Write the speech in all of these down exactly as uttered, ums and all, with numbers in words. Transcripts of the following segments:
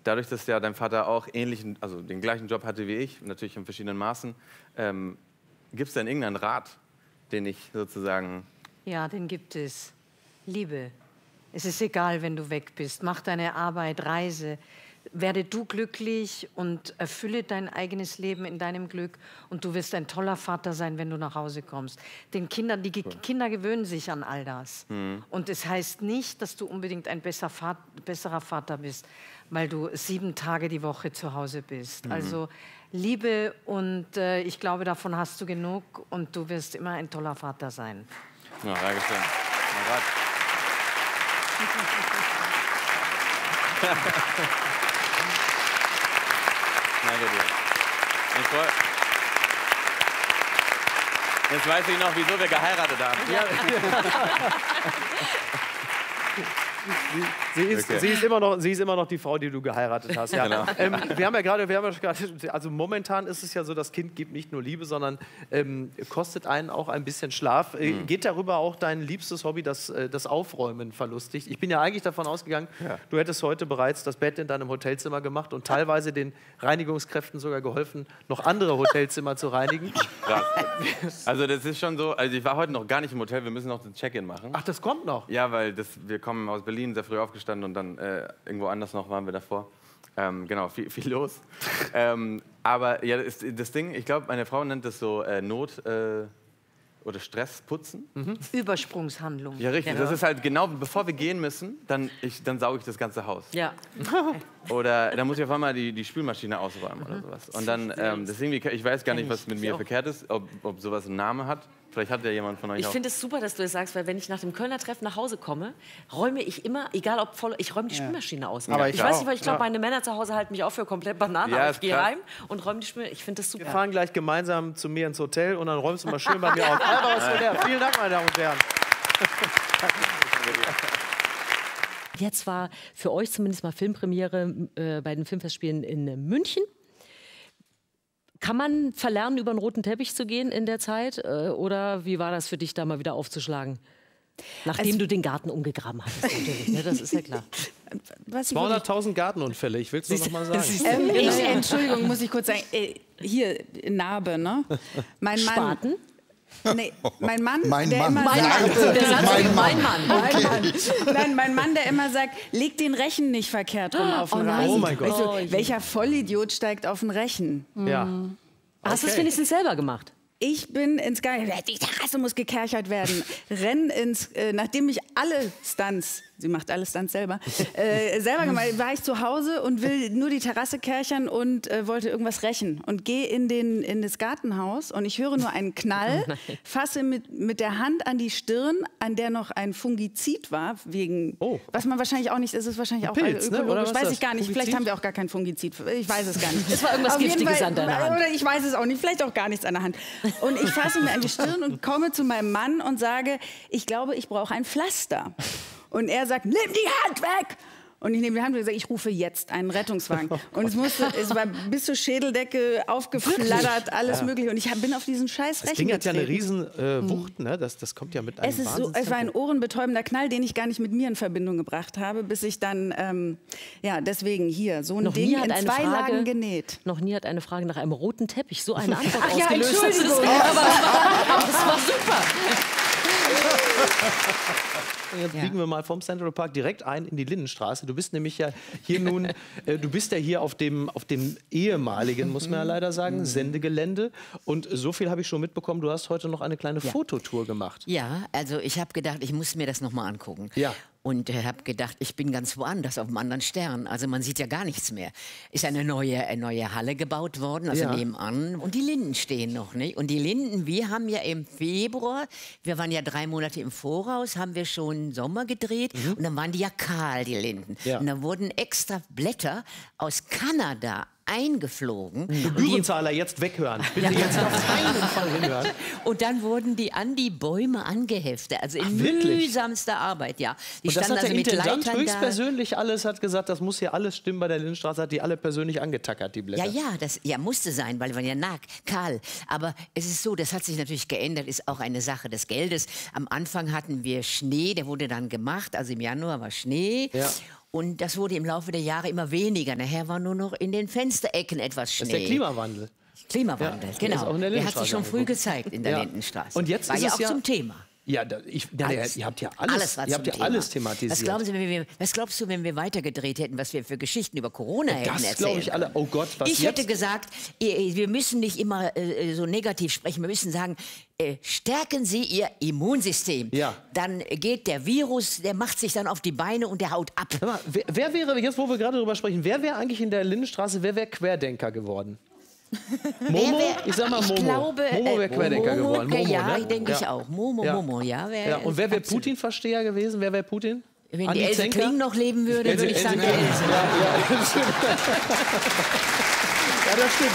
dadurch, dass ja dein Vater auch ähnlichen, also den gleichen Job hatte wie ich, natürlich in verschiedenen Maßen, ähm, gibt es denn irgendeinen Rat, den ich sozusagen... Ja, den gibt es. Liebe. Es ist egal, wenn du weg bist. Mach deine Arbeit, reise. Werde du glücklich und erfülle dein eigenes Leben in deinem Glück. Und du wirst ein toller Vater sein, wenn du nach Hause kommst. Den Kindern, die cool. Kinder gewöhnen sich an all das. Mhm. Und es heißt nicht, dass du unbedingt ein besser Vater, besserer Vater bist, weil du sieben Tage die Woche zu Hause bist. Mhm. Also Liebe und äh, ich glaube, davon hast du genug und du wirst immer ein toller Vater sein. Ja, danke schön. Danke dir. Ich freu... Jetzt weiß ich noch, wieso wir geheiratet haben. Ja. Sie, sie, ist, okay. sie, ist immer noch, sie ist immer noch die Frau, die du geheiratet hast. Ja. Genau. Ähm, wir haben ja gerade, wir haben ja gerade, also momentan ist es ja so, das Kind gibt nicht nur Liebe, sondern ähm, kostet einen auch ein bisschen Schlaf. Äh, mhm. Geht darüber auch dein liebstes Hobby, das, das Aufräumen, verlustig? Ich bin ja eigentlich davon ausgegangen, ja. du hättest heute bereits das Bett in deinem Hotelzimmer gemacht und teilweise den Reinigungskräften sogar geholfen, noch andere Hotelzimmer zu reinigen. Krass. Also das ist schon so, also ich war heute noch gar nicht im Hotel, wir müssen noch den Check-in machen. Ach, das kommt noch? Ja, weil das, wir kommen aus Berlin, sehr früh aufgestanden und dann äh, irgendwo anders noch waren wir davor. Ähm, genau, viel, viel los. ähm, aber ja, das, das Ding, ich glaube, meine Frau nennt das so äh, Not- äh, oder Stressputzen. Mhm. Übersprungshandlung. Ja, richtig. Ja. Das ist halt genau, bevor wir gehen müssen, dann, ich, dann sauge ich das ganze Haus. Ja. Oder dann muss ich auf einmal die, die Spülmaschine ausräumen mhm. oder sowas. Und dann, ähm, deswegen, ich weiß gar nicht, was mit mir verkehrt ist, ob, ob sowas einen Namen hat. Vielleicht hat ja jemand von euch Ich auch. finde es super, dass du das sagst, weil wenn ich nach dem Kölner Treffen nach Hause komme, räume ich immer, egal ob voll, ich räume die Spülmaschine ja. aus. Aber ich ich weiß auch. nicht, weil ich glaube, ja. meine Männer zu Hause halten mich auch für komplett Banane. Ja, ich gehe rein und räume die Spülmaschine. Ich finde das super. Wir fahren gleich gemeinsam zu mir ins Hotel und dann räumst du mal schön bei mir auf. Vielen Dank, meine Damen und Herren. Jetzt war für euch zumindest mal Filmpremiere äh, bei den Filmfestspielen in München. Kann man verlernen, über einen roten Teppich zu gehen in der Zeit? Äh, oder wie war das für dich, da mal wieder aufzuschlagen? Nachdem also, du den Garten umgegraben hattest, natürlich. Ne? Das ist ja klar. zweihunderttausend Gartenunfälle, ich will es nur noch mal sagen. Ähm, ich, Entschuldigung, muss ich kurz sagen. Äh, hier, Narbe, ne? Mein Mann... Spaten? Nee, mein Mann, mein der Mann. immer Mein sagt, Mann. der sagt, Mein mein Mann. Mann, mein Mann. Nein, mein Mann, der immer sagt, leg den Rechen nicht verkehrt rum auf den oh Rasen. Oh mein Gott. So, welcher Vollidiot steigt auf den Rechen? Ja. Hast du es Okay. wenigstens selber gemacht? Ich bin ins Garten, die Terrasse muss gekerchert werden. Renn ins, äh, nachdem ich alle Stunts, sie macht alle Stunts selber, äh, selber gemacht, war ich zu Hause und will nur die Terrasse kerchern und äh, wollte irgendwas rächen. Und gehe in, den, in das Gartenhaus und ich höre nur einen Knall, fasse mit, mit der Hand an die Stirn, an der noch ein Fungizid war, wegen, oh. was man wahrscheinlich auch nicht, es ist wahrscheinlich auch Pilz, ne? ökologisch, Oder weiß was ich gar nicht. Fungizid? Vielleicht haben wir auch gar kein Fungizid, ich weiß es gar nicht. Es war irgendwas Auf jeden Giftiges Fall, an deiner Hand. Oder ich weiß es auch nicht, vielleicht auch gar nichts an der Hand. Und ich fasse mir an die Stirn und komme zu meinem Mann und sage, ich glaube, ich brauche ein Pflaster. Und er sagt, nimm die Hand weg! Und ich nehme die Hand und sage, ich rufe jetzt einen Rettungswagen. Und es, musste, es war bis zur Schädeldecke aufgeflattert, alles ja. mögliche. Und ich hab, bin auf diesen scheiß Rechen Das Ding hat ja eine getreten. riesen äh, Wucht, ne? Das, das kommt ja mit einem Es, ist so, es war ein ohrenbetäubender Knall, den ich gar nicht mit mir in Verbindung gebracht habe, bis ich dann, ähm, ja, deswegen hier, so ein noch Ding nie hat in eine zwei Frage, Lagen genäht. Noch nie hat eine Frage nach einem roten Teppich so eine Antwort Ach ja, ausgelöst. Entschuldigung. Das, ist, aber das, war, das war super. Jetzt biegen ja. wir mal vom Central Park direkt ein in die Lindenstraße. Du bist nämlich ja hier nun, äh, du bist ja hier auf dem, auf dem ehemaligen, muss man ja leider sagen, Sendegelände. Und so viel habe ich schon mitbekommen, du hast heute noch eine kleine ja. Fototour gemacht. Ja, also ich habe gedacht, ich muss mir das noch mal angucken. Ja. Und äh, habe gedacht, ich bin ganz woanders, auf einem anderen Stern. Also man sieht ja gar nichts mehr. Ist eine neue, eine neue Halle gebaut worden, also ja. nebenan. Und die Linden stehen noch, nicht? Und die Linden, wir haben ja im Februar, wir waren ja drei Monate im Voraus, haben wir schon Sommer gedreht. Mhm. Und dann waren die ja kahl, die Linden. Ja. Und dann wurden extra Blätter aus Kanada eingeflogen. Gebührenzahler jetzt weghören. Bitte ja. jetzt auf keinen Fall hinhören. Und dann wurden die an die Bäume angeheftet. Also in Ach, mühsamster Arbeit, ja. Die und das hat also der mit Intendant Leitern höchstpersönlich da. alles, hat gesagt, das muss hier alles stimmen bei der Lindenstraße, hat die alle persönlich angetackert, die Blätter. Ja, ja, das ja, musste sein, weil wir ja nackt, kahl. Aber es ist so, das hat sich natürlich geändert, ist auch eine Sache des Geldes. Am Anfang hatten wir Schnee, der wurde dann gemacht, also im Januar war Schnee. Ja. Und das wurde im Laufe der Jahre immer weniger. Nachher war nur noch in den Fensterecken etwas Schnee. Das ist der Klimawandel. Klimawandel, Ja, genau. ist auch in der Der hat sich schon Lindenstraße früh gezeigt in der Ja. Lindenstraße. Und jetzt war ist ja es auch ja- zum Thema. Ja, da, ich, ja, Alles. ihr habt ja alles, Alles war ihr habt zum ja Thema. alles thematisiert. Was, glauben Sie, wenn wir, was glaubst du, wenn wir weitergedreht hätten, was wir für Geschichten über Corona hätten Das erzählen glaube ich alle. Oh Gott, was Ich jetzt? hätte gesagt, eh, wir müssen nicht immer äh, so negativ sprechen. Wir müssen sagen, äh, stärken Sie Ihr Immunsystem. Ja. Dann geht der Virus, der macht sich dann auf die Beine und der haut ab. Hör mal, wer, wer wäre, jetzt wo wir gerade drüber sprechen, wer wäre eigentlich in der Lindenstraße, wer wäre Querdenker geworden? Momo? Wer wär- Ich sag mal Momo. Ich glaube, Momo wäre äh, Querdenker Momo, geworden. Momo, ja, ne? denke ich Ja. auch. Momo, Ja. Momo, ja. Wär, Ja, und wer wäre absolut. Putin-Versteher gewesen? Wer wäre Putin? Wenn die Andi Else Zenker? Kling noch leben würde, Else- würde ich Else sagen, Kling. Else. Ja, ja, stimmt. Ja, das stimmt.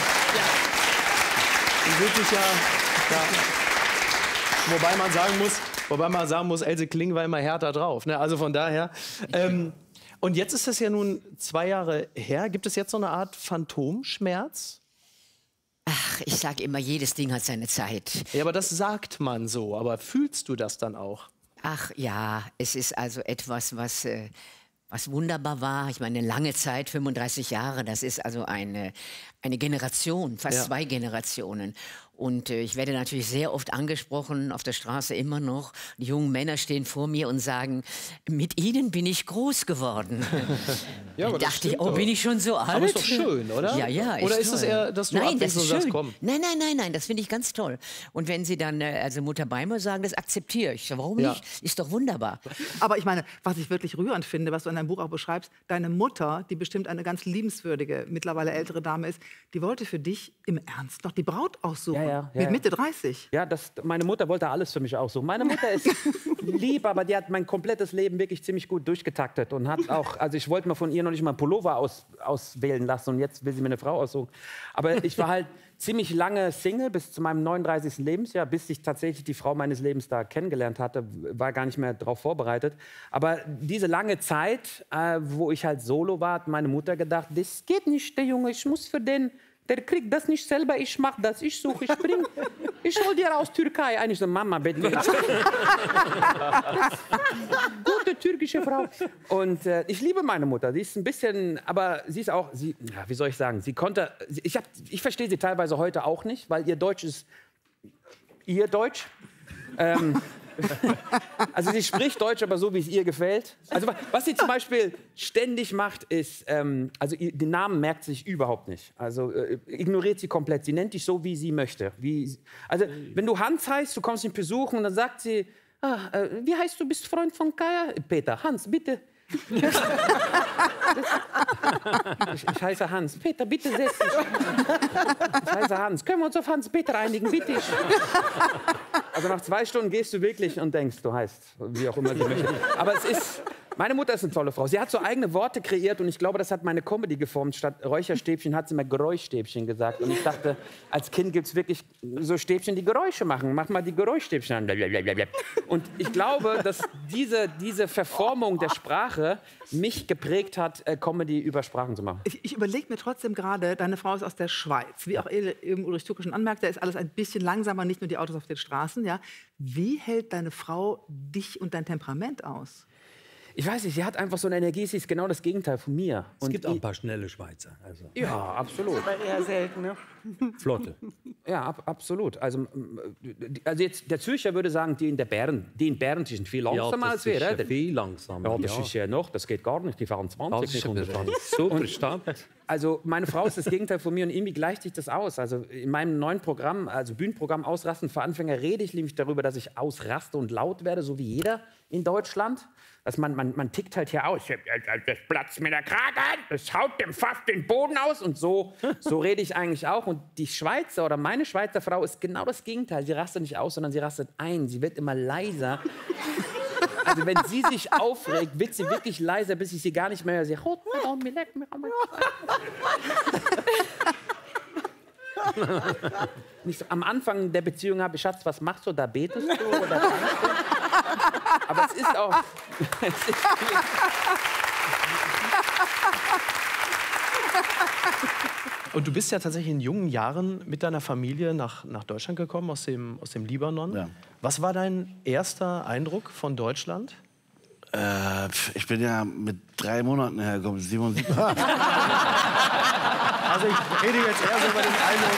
Die wirklich ja, ja. Wobei man sagen muss, wobei man sagen muss, Else Kling war immer härter drauf. Ne? Also von daher. Ähm, und jetzt ist das ja nun zwei Jahre her. Gibt es jetzt so eine Art Phantomschmerz? Ach, ich sage immer, jedes Ding hat seine Zeit. Ja, aber das sagt man so. Aber fühlst du das dann auch? Ach ja, es ist also etwas, was, äh, was wunderbar war. Ich meine, lange Zeit, fünfunddreißig Jahre, das ist also eine, eine Generation, fast Ja. zwei Generationen. Und äh, ich werde natürlich sehr oft angesprochen, auf der Straße immer noch. Die jungen Männer stehen vor mir und sagen, mit Ihnen bin ich groß geworden. Ja, aber Da das dachte ich, stimmt oh, doch. bin ich schon so alt? Aber ist doch schön, oder? Ja, ja. Oder ist es toll. eher, dass du nein, das abwägst ist und sagst, schön. komm? Nein, nein, nein, nein, das finde ich ganz toll. Und wenn Sie dann, äh, also Mutter Beimer sagen, das akzeptiere ich. Warum Ja. nicht? Ist doch wunderbar. Aber ich meine, was ich wirklich rührend finde, was du in deinem Buch auch beschreibst, deine Mutter, die bestimmt eine ganz liebenswürdige, mittlerweile ältere Dame ist, die wollte für dich im Ernst noch die Braut aussuchen. Ja, ja, ja, mit ja. Mitte dreißig. Ja, das, meine Mutter wollte alles für mich aussuchen. Meine Mutter ist lieb, aber die hat mein komplettes Leben wirklich ziemlich gut durchgetaktet und hat auch, also ich wollte mir von ihr noch nicht mal einen Pullover aus, auswählen lassen und jetzt will sie mir eine Frau aussuchen. Aber ich war halt ziemlich lange Single bis zu meinem neununddreißigsten Lebensjahr, bis ich tatsächlich die Frau meines Lebens da kennengelernt hatte, war gar nicht mehr darauf vorbereitet. Aber diese lange Zeit, äh, wo ich halt solo war, hat meine Mutter gedacht, das geht nicht, der Junge, ich muss für den, der kriegt das nicht selber, ich mach das, ich suche, ich bring, ich hol dir aus Türkei. Eigentlich so, Mama, bitte. Gute türkische Frau. Und äh, ich liebe meine Mutter. Sie ist ein bisschen, aber sie ist auch, sie, ja, wie soll ich sagen, sie konnte, sie, ich, hab, ich verstehe sie teilweise heute auch nicht, weil ihr Deutsch ist ihr Deutsch. Ähm, also sie spricht Deutsch, aber so, wie es ihr gefällt. Also was sie zum Beispiel ständig macht, ist, ähm, also ihr, den Namen merkt sie sich überhaupt nicht. Also äh, ignoriert sie komplett. Sie nennt dich so, wie sie möchte. Wie, also wenn du Hans heißt, du kommst ihn besuchen und dann sagt sie, ah, äh, wie heißt du, bist Freund von Kaya? Peter, Hans, bitte. ich, ich heiße Hans. Peter, bitte setz dich. Ich heiße Hans. Können wir uns auf Hans-Peter einigen, bitte? Also nach zwei Stunden gehst du wirklich und denkst, du heißt, wie auch immer sie möchte. Aber es ist, meine Mutter ist eine tolle Frau. Sie hat so eigene Worte kreiert und ich glaube, das hat meine Comedy geformt. Statt Räucherstäbchen hat sie mal Geräuschstäbchen gesagt. Und ich dachte, als Kind gibt es wirklich so Stäbchen, die Geräusche machen. Mach mal die Geräuschstäbchen an. Und ich glaube, dass diese, diese Verformung der Sprache mich geprägt hat, äh, Comedy über Sprachen zu machen. Ich, ich überlege mir trotzdem gerade, deine Frau ist aus der Schweiz. Wie auch eben Ulrich Tucke schon anmerkte, ist alles ein bisschen langsamer, nicht nur die Autos auf den Straßen. Ja? Wie hält deine Frau dich und dein Temperament aus? Ich weiß nicht, sie hat einfach so eine Energie, sie ist genau das Gegenteil von mir. Es gibt auch ein paar schnelle Schweizer. Also. Ja, absolut. Eher selten, ne? Flotte. Ja, ab, absolut. Also, also jetzt, der Zürcher würde sagen, die in der Bern, die in Bern sind viel langsamer als wir. Ja, Oder? viel langsamer. Ja, das ist ja noch, das geht gar nicht. Die fahren zwanzig. Das ist nicht eine super Stadt. Also meine Frau ist das Gegenteil von mir und irgendwie gleicht sich das aus. Also in meinem neuen Programm, also Bühnenprogramm Ausrasten für Anfänger, rede ich nämlich darüber, dass ich ausraste und laut werde, so wie jeder in Deutschland. Also man, man, man tickt halt hier aus. Das platzt mir der Kragen, das haut dem Pfaff den Boden aus. Und so, so rede ich eigentlich auch. Und die Schweizer oder meine Schweizer Frau ist genau das Gegenteil. Sie rastet nicht aus, sondern sie rastet ein. Sie wird immer leiser. Also wenn sie sich aufregt, wird sie wirklich leiser, bis ich sie gar nicht mehr höre. Sie nicht so, am Anfang der Beziehung habe ich, Schatz, was machst du? Da betest du oder tanzt du? Aber es ist auch... Es ist Und du bist ja tatsächlich in jungen Jahren mit deiner Familie nach, nach Deutschland gekommen, aus dem, aus dem Libanon. Ja. Was war dein erster Eindruck von Deutschland? Äh, ich bin ja mit drei Monaten hergekommen, siebenundsiebzig. Also ich rede jetzt eher so über den Eindruck.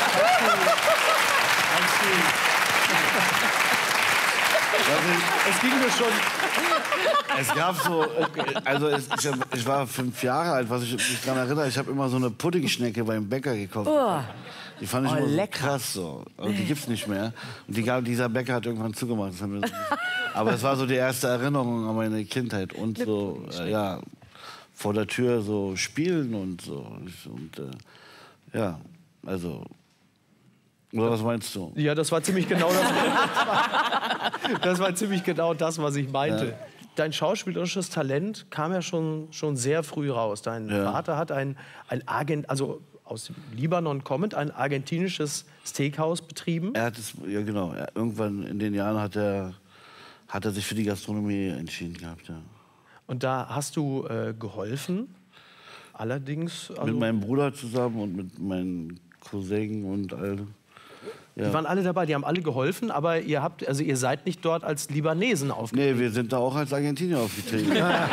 Es ging mir schon. Es gab so, also es, ich, ich war fünf Jahre alt, was ich mich daran erinnere, ich habe immer so eine Puddingschnecke beim Bäcker gekauft. Oh. Die fand ich Oh, immer so lecker. krass so. Und die gibt's nicht mehr. Und die gab, dieser Bäcker hat irgendwann zugemacht. Das haben wir so, aber es war so die erste Erinnerung an meine Kindheit und so, äh, ja, vor der Tür so spielen und so. Und äh, ja, also. Oder was meinst du? Ja, das war ziemlich genau das. Das war ziemlich genau das, was ich meinte. Ja. Dein schauspielerisches Talent kam ja schon, schon sehr früh raus. Dein Ja. Vater hat ein, ein Argent, also aus Libanon kommend, ein argentinisches Steakhouse betrieben. Er hat es, ja genau. Er, irgendwann in den Jahren hat er, hat er sich für die Gastronomie entschieden gehabt. Ja. Und da hast du äh, geholfen. Allerdings. Also, Mit meinem Bruder zusammen und mit meinen Cousinen und all. Ja. Die waren alle dabei, die haben alle geholfen, aber ihr habt, also ihr seid nicht dort als Libanesen aufgetreten. Nee, wir sind da auch als Argentinier aufgetreten.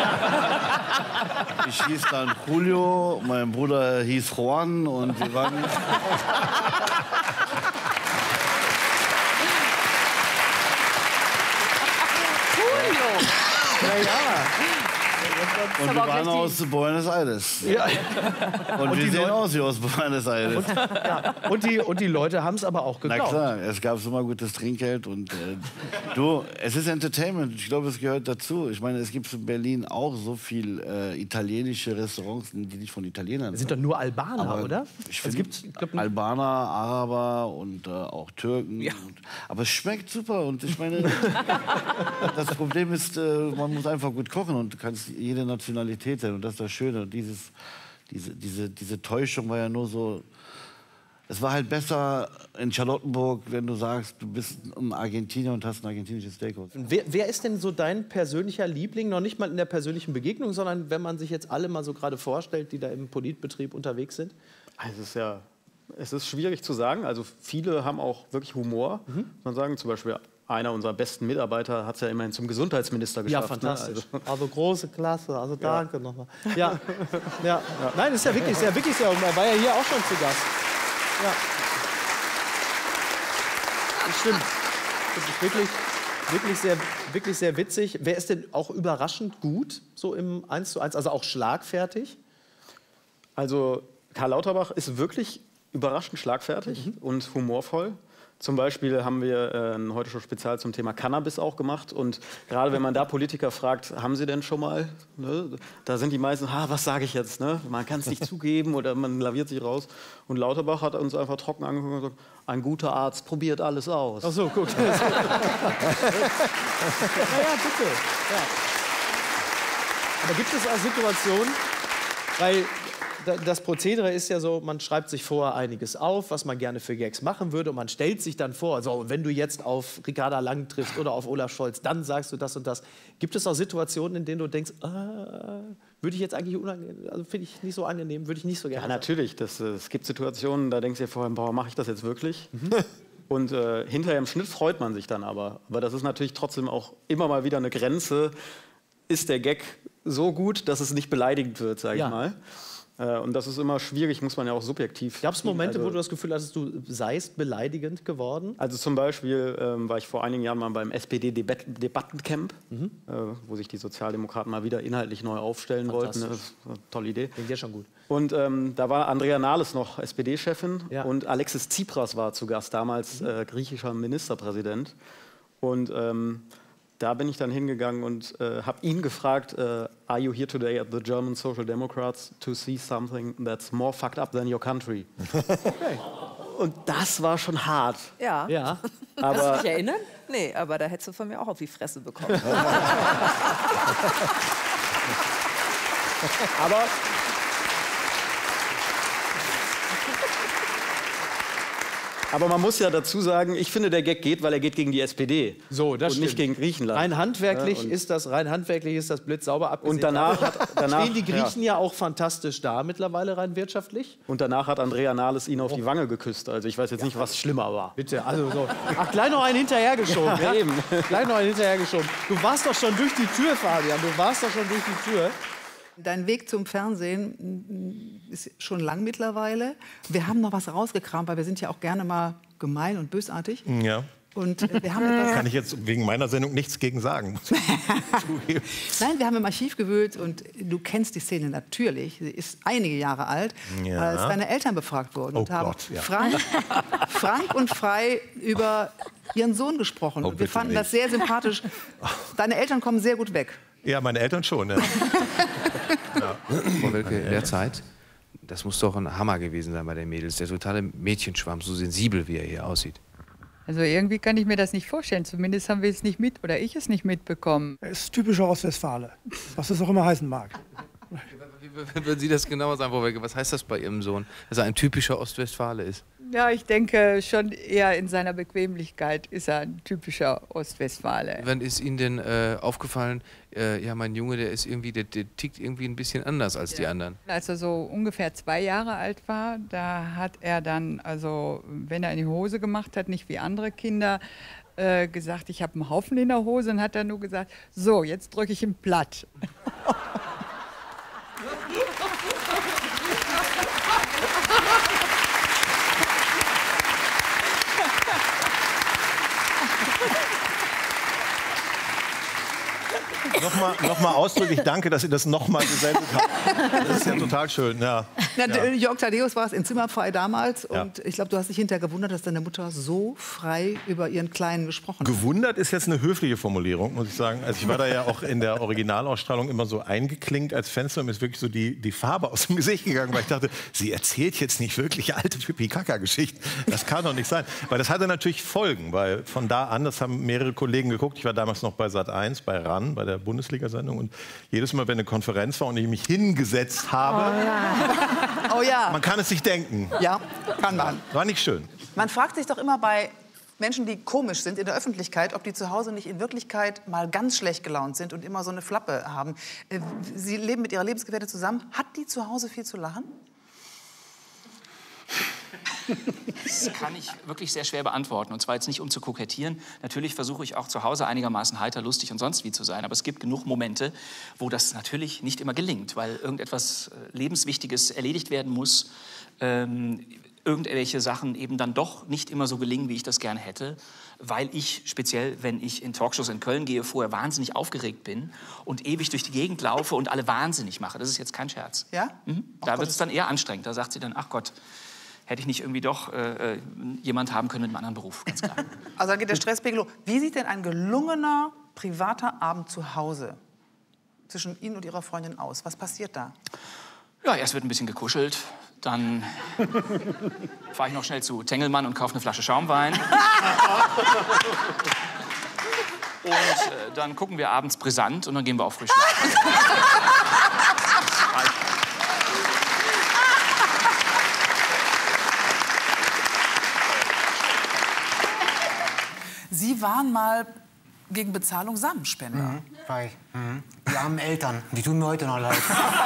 Ich hieß dann Julio, mein Bruder hieß Juan und wir waren. Und wir waren aus Buenos Aires. Ja. Und, Und wir die sehen Leute- aus wie aus Buenos Aires. Und, ja, und, die, und die Leute haben es aber auch Na geglaubt. klar, es gab immer gutes Trinkgeld und äh, du, es ist Entertainment. Ich glaube, es gehört dazu. Ich meine, es gibt in Berlin auch so viel äh, italienische Restaurants, die nicht von Italienern Das sind doch nur Albaner, Aber oder? Ich Es finde, gibt, ich glaub, Albaner, Araber und äh, auch Türken. Ja. Und, aber es schmeckt super und ich meine, das Problem ist, äh, man muss einfach gut kochen und du kannst jede Nationalität sein und das ist das Schöne. Dieses, diese, diese, diese Täuschung war ja nur so. Es war halt besser in Charlottenburg, wenn du sagst, du bist ein Argentinier und hast ein argentinisches Steakhouse. wer, wer ist denn so dein persönlicher Liebling? Noch nicht mal in der persönlichen Begegnung, sondern wenn man sich jetzt alle mal so gerade vorstellt, die da im Politbetrieb unterwegs sind. Also es ist ja, es ist schwierig zu sagen. Also viele haben auch wirklich Humor. Mhm. Muss man sagen, zum Beispiel einer unserer besten Mitarbeiter hat es ja immerhin zum Gesundheitsminister geschafft. Ja, fantastisch. Ne? Also, große Klasse, also danke nochmal. Ja. Ja. Ja. Nein, ist ja wirklich, ist ja wirklich sehr. Er war ja hier auch schon zu Gast. Ja. Das stimmt. Das ist wirklich, wirklich, sehr, wirklich sehr witzig. Wer ist denn auch überraschend gut, so im eins zu eins, also auch schlagfertig? Also Karl Lauterbach ist wirklich überraschend schlagfertig Mhm. und humorvoll. Zum Beispiel haben wir äh, ein heute schon Spezial zum Thema Cannabis auch gemacht. Und gerade wenn man da Politiker fragt, haben Sie denn schon mal? Ne? Da sind die meisten, ah, was sage ich jetzt? Ne? Man kann es nicht zugeben oder man laviert sich raus. Und Lauterbach hat uns einfach trocken angeguckt und gesagt, ein guter Arzt probiert alles aus. Ach so, guck. Na ja, bitte. Ja. Aber gibt es auch Situationen, weil da- das Prozedere ist ja so, man schreibt sich vorher einiges auf, was man gerne für Gags machen würde und man stellt sich dann vor, so, wenn du jetzt auf Ricarda Lang triffst oder auf Olaf Scholz, dann sagst du das und das. Gibt es auch Situationen, in denen du denkst, ah, würde ich jetzt eigentlich unangenehm, also finde ich nicht so angenehm, würde ich nicht so gerne Ja, sagen. natürlich. Das, äh, es gibt Situationen, da denkst du dir vorher, boah, mache ich das jetzt wirklich? Und äh, hinterher im Schnitt freut man sich dann aber. Aber das ist natürlich trotzdem auch immer mal wieder eine Grenze. Ist der Gag so gut, dass es nicht beleidigend wird, sage Ja. ich mal. Äh, und das ist immer schwierig, muss man ja auch subjektiv. Gab es Momente, also, wo du das Gefühl hattest, du seist beleidigend geworden? Also zum Beispiel ähm, war ich vor einigen Jahren mal beim S P D-Debattencamp, Mhm. äh, wo sich die Sozialdemokraten mal wieder inhaltlich neu aufstellen wollten. Ne? Das war eine tolle Idee. Klingt ja schon gut. Und ähm, da war Andrea Nahles noch S P D-Chefin Ja. und Alexis Tsipras war zu Gast, damals äh, griechischer Ministerpräsident. Und ähm, da bin ich dann hingegangen und äh, habe ihn gefragt, äh, are you here today at the German Social Democrats to see something that's more fucked up than your country? Okay. Und das war schon hart. Ja. Ja. Kannst du Aber dich erinnern? Nee, aber da hättest du von mir auch auf die Fresse bekommen. Aber Aber man muss ja dazu sagen, ich finde, der Gag geht, weil er geht gegen die S P D. So, das und nicht stimmt. gegen Griechenland. Rein handwerklich, Ja, ist das, rein handwerklich ist das blitzsauber abgesehen. Und danach hat- danach- stehen die Griechen ja. ja auch fantastisch da, mittlerweile rein wirtschaftlich. Und danach hat Andrea Nahles ihn auf die Wange geküsst. Also ich weiß jetzt nicht, was schlimmer war. Bitte, also so. Ach, gleich noch einen hinterhergeschoben. Ja, ja? eben. Gleich noch einen hinterhergeschoben. Du warst doch schon durch die Tür, Fabian. Du warst doch schon durch die Tür. Dein Weg zum Fernsehen mm, ist schon lang mittlerweile. Wir haben noch was rausgekramt, weil wir sind ja auch gerne mal gemein und bösartig. Ja. Und äh, wir haben etwas Kann ich jetzt wegen meiner Sendung nichts gegen sagen. Nein, wir haben im Archiv gewühlt und du kennst die Szene natürlich. Sie ist einige Jahre alt, Ja. als deine Eltern befragt wurden Oh und haben Gott, ja. frank, frank und frei über ihren Sohn gesprochen. Oh, und wir bitte fanden nicht. das sehr sympathisch. Deine Eltern kommen sehr gut weg. Ja, meine Eltern schon. Ja. Frau Welke, in der Zeit, das muss doch ein Hammer gewesen sein bei den Mädels. Der totale Mädchenschwarm, so sensibel, wie er hier aussieht. Also irgendwie kann ich mir das nicht vorstellen. Zumindest haben wir es nicht mit oder ich es nicht mitbekommen. Er ist typischer Ostwestfale, was es auch immer heißen mag. Wie würden Sie das genauer sagen, Frau Welke? Was heißt das bei Ihrem Sohn, dass er ein typischer Ostwestfale ist? Ja, ich denke schon eher in seiner Bequemlichkeit ist er ein typischer Ostwestfale. Wann ist Ihnen denn äh, aufgefallen, äh, ja, mein Junge, der ist irgendwie, der, der tickt irgendwie ein bisschen anders als die anderen? Als er so ungefähr zwei Jahre alt war, da hat er dann, also wenn er in die Hose gemacht hat, nicht wie andere Kinder, äh, gesagt, ich habe einen Haufen in der Hose, und hat er nur gesagt, so, jetzt drücke ich ihn platt. Nochmal noch mal ausdrücklich danke, dass Sie das nochmal gesendet haben. Das ist ja total schön. Ja. Na, Ja. Jörg Thaddeus war es in Zimmerfrei damals. Ja. Und ich glaube, du hast dich hinterher gewundert, dass deine Mutter so frei über ihren Kleinen gesprochen hat. Gewundert ist jetzt eine höfliche Formulierung, muss ich sagen. Also ich war da ja auch in der Originalausstrahlung immer so eingeklinkt als Fenster und mir ist wirklich so die, die Farbe aus dem Gesicht gegangen, weil ich dachte, sie erzählt jetzt nicht wirklich alte Pipi-Kaka-Geschichten. Das kann doch nicht sein. Weil das hatte natürlich Folgen, weil von da an, das haben mehrere Kollegen geguckt, ich war damals noch bei Sat eins, bei R A N, bei der Bundesliga-Sendung und jedes Mal, wenn eine Konferenz war und ich mich hingesetzt habe, Oh ja. Oh ja. man kann es sich denken. Ja, kann man. War nicht schön. Man fragt sich doch immer bei Menschen, die komisch sind in der Öffentlichkeit, ob die zu Hause nicht in Wirklichkeit mal ganz schlecht gelaunt sind und immer so eine Flappe haben. Äh, Sie leben mit Ihrer Lebensgefährtin zusammen. Hat die zu Hause viel zu lachen? Das kann ich wirklich sehr schwer beantworten. Und zwar jetzt nicht, um zu kokettieren. Natürlich versuche ich auch zu Hause einigermaßen heiter, lustig und sonst wie zu sein. Aber es gibt genug Momente, wo das natürlich nicht immer gelingt, weil irgendetwas Lebenswichtiges erledigt werden muss. Ähm, irgendwelche Sachen eben dann doch nicht immer so gelingen, wie ich das gerne hätte. Weil ich, speziell wenn ich in Talkshows in Köln gehe, vorher wahnsinnig aufgeregt bin und ewig durch die Gegend laufe und alle wahnsinnig mache. Das ist jetzt kein Scherz. Ja? Mhm. Da wird es dann eher anstrengend. Da sagt sie dann, ach Gott, hätte ich nicht irgendwie doch äh, jemand haben können mit einem anderen Beruf, ganz klar. Also dann geht der Stresspegel hoch. Wie sieht denn ein gelungener privater Abend zu Hause zwischen Ihnen und Ihrer Freundin aus? Was passiert da? Ja, erst wird ein bisschen gekuschelt, dann fahre ich noch schnell zu Tengelmann und kaufe eine Flasche Schaumwein. Und äh, dann gucken wir abends brisant und dann gehen wir auch frisch schlafen. Sie waren mal gegen Bezahlung Samenspender. Mhm, war ich. Mhm. Die armen Eltern, die tun mir heute noch leid.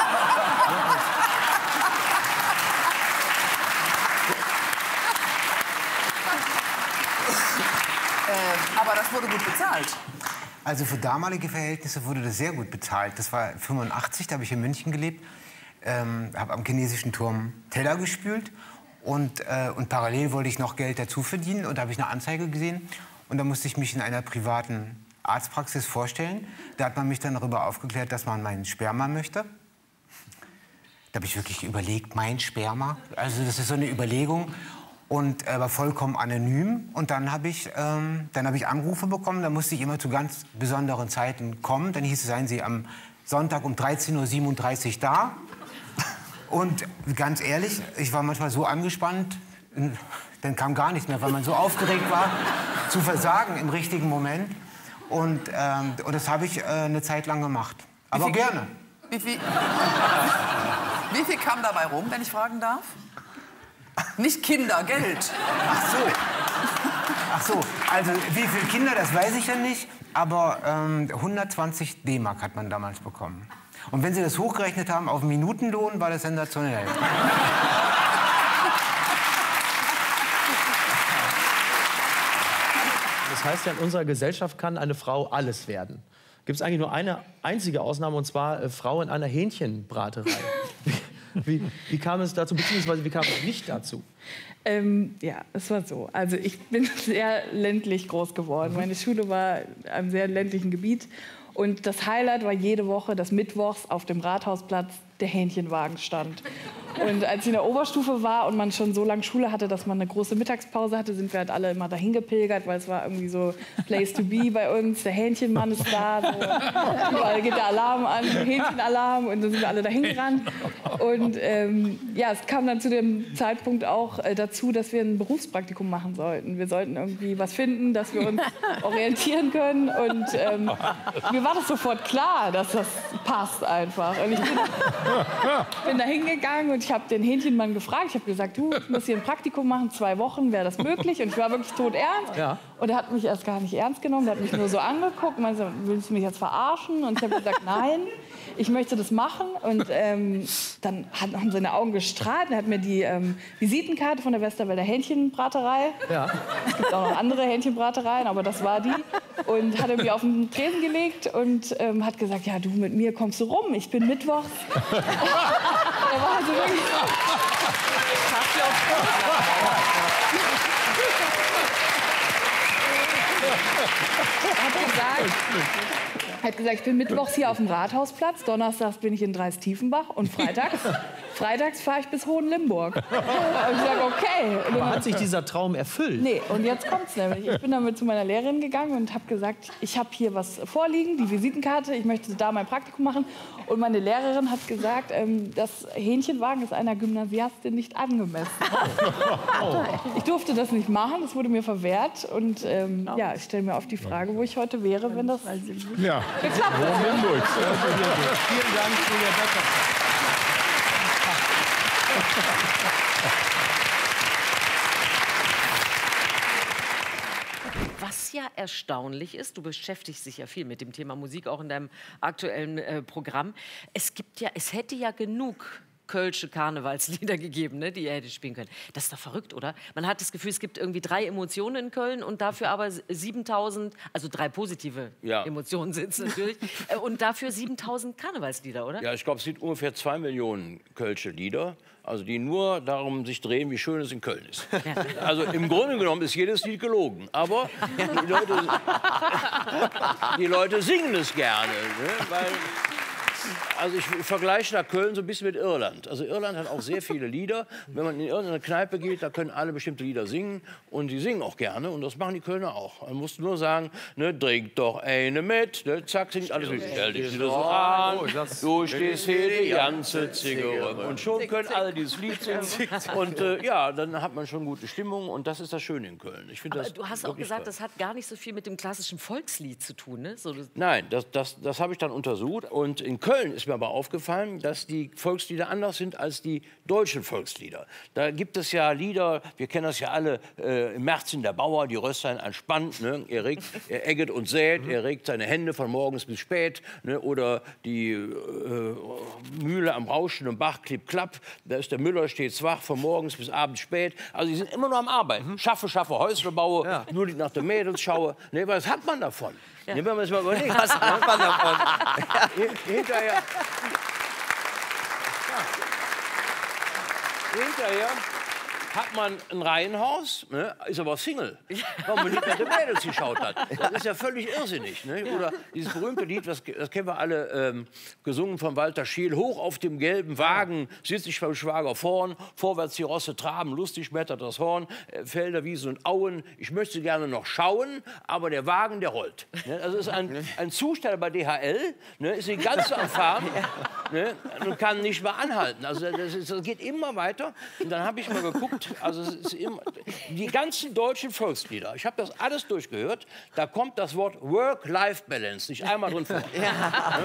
äh, aber das wurde gut bezahlt. Also für damalige Verhältnisse wurde das sehr gut bezahlt. Das war fünfundachtzig, da habe ich in München gelebt. Ähm, habe am chinesischen Turm Teller gespült. Und, äh, und parallel wollte ich noch Geld dazu verdienen. Und da habe ich eine Anzeige gesehen. Und da musste ich mich in einer privaten Arztpraxis vorstellen. Da hat man mich dann darüber aufgeklärt, dass man meinen Sperma möchte. Da habe ich wirklich überlegt, mein Sperma. Also das ist so eine Überlegung. Und äh, war vollkommen anonym. Und dann habe ich, ähm, dann habe ich Anrufe bekommen. Da musste ich immer zu ganz besonderen Zeiten kommen. Dann hieß es, seien Sie am Sonntag um dreizehn Uhr siebenunddreißig da. Und ganz ehrlich, ich war manchmal so angespannt, dann kam gar nichts mehr, weil man so aufgeregt war, zu versagen im richtigen Moment. Und, ähm, und das habe ich äh, eine Zeit lang gemacht. Aber Wie viel, gerne. Wie viel, wie viel kam dabei rum, wenn ich fragen darf? Nicht Kinder, Geld. Ach so. Ach so, also wie viele Kinder, das weiß ich ja nicht, aber ähm, hundertzwanzig D-Mark hat man damals bekommen. Und wenn Sie das hochgerechnet haben auf Minutenlohn, war das sensationell. Das heißt ja, in unserer Gesellschaft kann eine Frau alles werden. Gibt es eigentlich nur eine einzige Ausnahme, und zwar äh, Frau in einer Hähnchenbraterei. wie, wie kam es dazu, beziehungsweise wie kam es nicht dazu? Ähm, ja, es war so. Also ich bin sehr ländlich groß geworden. Meine Schule war in einem sehr ländlichen Gebiet. Und das Highlight war jede Woche, dass mittwochs auf dem Rathausplatz der Hähnchenwagen stand. Und als ich in der Oberstufe war und man schon so lange Schule hatte, dass man eine große Mittagspause hatte, sind wir halt alle immer dahin gepilgert, weil es war irgendwie so Place to be bei uns. Der Hähnchenmann ist da, so. Überall geht der Alarm an, Hähnchenalarm, und dann sind wir alle dahin gerannt. Und ähm, ja, es kam dann zu dem Zeitpunkt auch äh, dazu, dass wir ein Berufspraktikum machen sollten. Wir sollten irgendwie was finden, dass wir uns orientieren können. Und ähm, mir war das sofort klar, dass das passt einfach. Und ich bin, bin da hingegangen und ich habe den Hähnchenmann gefragt. Ich habe gesagt, du, ich muss hier ein Praktikum machen, zwei Wochen, wäre das möglich? Und ich war wirklich todernst. Ja. Und er hat mich erst gar nicht ernst genommen. Er hat mich nur so angeguckt und meinte, willst du mich jetzt verarschen? Und ich habe gesagt, nein, ich möchte das machen. Und ähm, dann hat, haben seine Augen gestrahlt. Er hat mir die ähm, Visitenkarte von der Westerwälder Hähnchenbraterei. Ja. Es gibt auch noch andere Hähnchenbratereien, aber das war die. Und hat er mir auf den Tresen gelegt und ähm, hat gesagt, ja, du, mit mir kommst du rum. Ich bin mittwochs. Er war also wirklich... hat gesagt, hat gesagt, ich bin mittwochs hier auf dem Rathausplatz, donnerstags bin ich in Dreis-Tiefenbach und freitags, freitags fahre ich bis Hohenlimburg. Und ich sage, okay. Und Aber hat sich dieser Traum erfüllt? Nee, und jetzt kommt's nämlich. Ich bin damit zu meiner Lehrerin gegangen und habe gesagt, ich habe hier was vorliegen, die Visitenkarte, ich möchte da mein Praktikum machen. Und meine Lehrerin hat gesagt, ähm, das Hähnchenwagen ist einer Gymnasiastin nicht angemessen. Oh. Ich durfte das nicht machen, das wurde mir verwehrt. Und ähm, ja, ich stelle mir auf die Frage, wo ich heute wäre, wenn das Ja. geklappt hätte. Vielen Dank, Julia Becker. Was ja erstaunlich ist, du beschäftigst dich ja viel mit dem Thema Musik, auch in deinem aktuellen äh, Programm. Es gibt ja, es hätte ja genug kölsche Karnevalslieder gegeben, ne, die ihr hättet spielen können. Das ist doch verrückt, oder? Man hat das Gefühl, es gibt irgendwie drei Emotionen in Köln und dafür aber siebentausend, also drei positive Ja. Emotionen sind es natürlich, äh, und dafür siebentausend Karnevalslieder, oder? Ja, ich glaube, es sind ungefähr zwei Millionen kölsche Lieder, also die nur darum sich drehen, wie schön es in Köln ist. Also im Grunde genommen ist jedes Lied gelogen, aber die Leute, die Leute singen es gerne, ne? Weil, also ich vergleiche da Köln so ein bisschen mit Irland. Also Irland hat auch sehr viele Lieder. Wenn man in irgendeine Kneipe geht, da können alle bestimmte Lieder singen. Und die singen auch gerne. Und das machen die Kölner auch. Man muss nur sagen, ne, trink doch eine mit. Ne, zack, singt alles mit. Stell dich wieder so an. Du stehst hier die ganze Zigarre. Und schon können alle dieses Lied singen. Und äh, ja, dann hat man schon gute Stimmung. Und das ist das Schöne in Köln. Ich Aber das du hast auch wirklich gesagt, toll. das hat gar nicht so viel mit dem klassischen Volkslied zu tun, ne? So, das- Nein, das, das, das habe ich dann untersucht. Und in Köln ist mir aber aufgefallen, dass die Volkslieder anders sind als die deutschen Volkslieder. Da gibt es ja Lieder, wir kennen das ja alle, äh, im März in der Bauer, die Röslein anspannt, ne? er, regt, er egget und sät, er regt seine Hände von morgens bis spät, ne? Oder die äh, Mühle am rauschenden Bach, klipp, klapp, da ist der Müller stets wach, von morgens bis abends spät. Also die sind immer nur am Arbeiten. Schaffe, schaffe, Häusle baue, nur die nach den Mädels schaue. Ne, was hat man davon? Ja. Ne, wenn man es mal überlegt, was hat man davon? Hinterher. Hinterher hat man ein Reihenhaus, ne, ist aber Single, weil man nicht nach den Mädels geschaut hat. Das ist ja völlig irrsinnig. Ne? Oder dieses berühmte Lied, das, das kennen wir alle, ähm, gesungen von Walter Scheel, hoch auf dem gelben Wagen sitze ich beim Schwager vorn, vorwärts die Rosse traben, lustig schmettert das Horn, äh, Felder, Wiesen und Auen, ich möchte gerne noch schauen, aber der Wagen, der rollt. Ne? Also ist ein, ein Zusteller bei D H L, ne, ist die ganze am Fahren, ne, und kann nicht mehr anhalten. Also das, ist, das geht immer weiter. Und dann habe ich mal geguckt, also es ist immer, die ganzen deutschen Volkslieder, ich habe das alles durchgehört, da kommt das Wort Work-Life-Balance nicht einmal drin vor. Ja. Ne?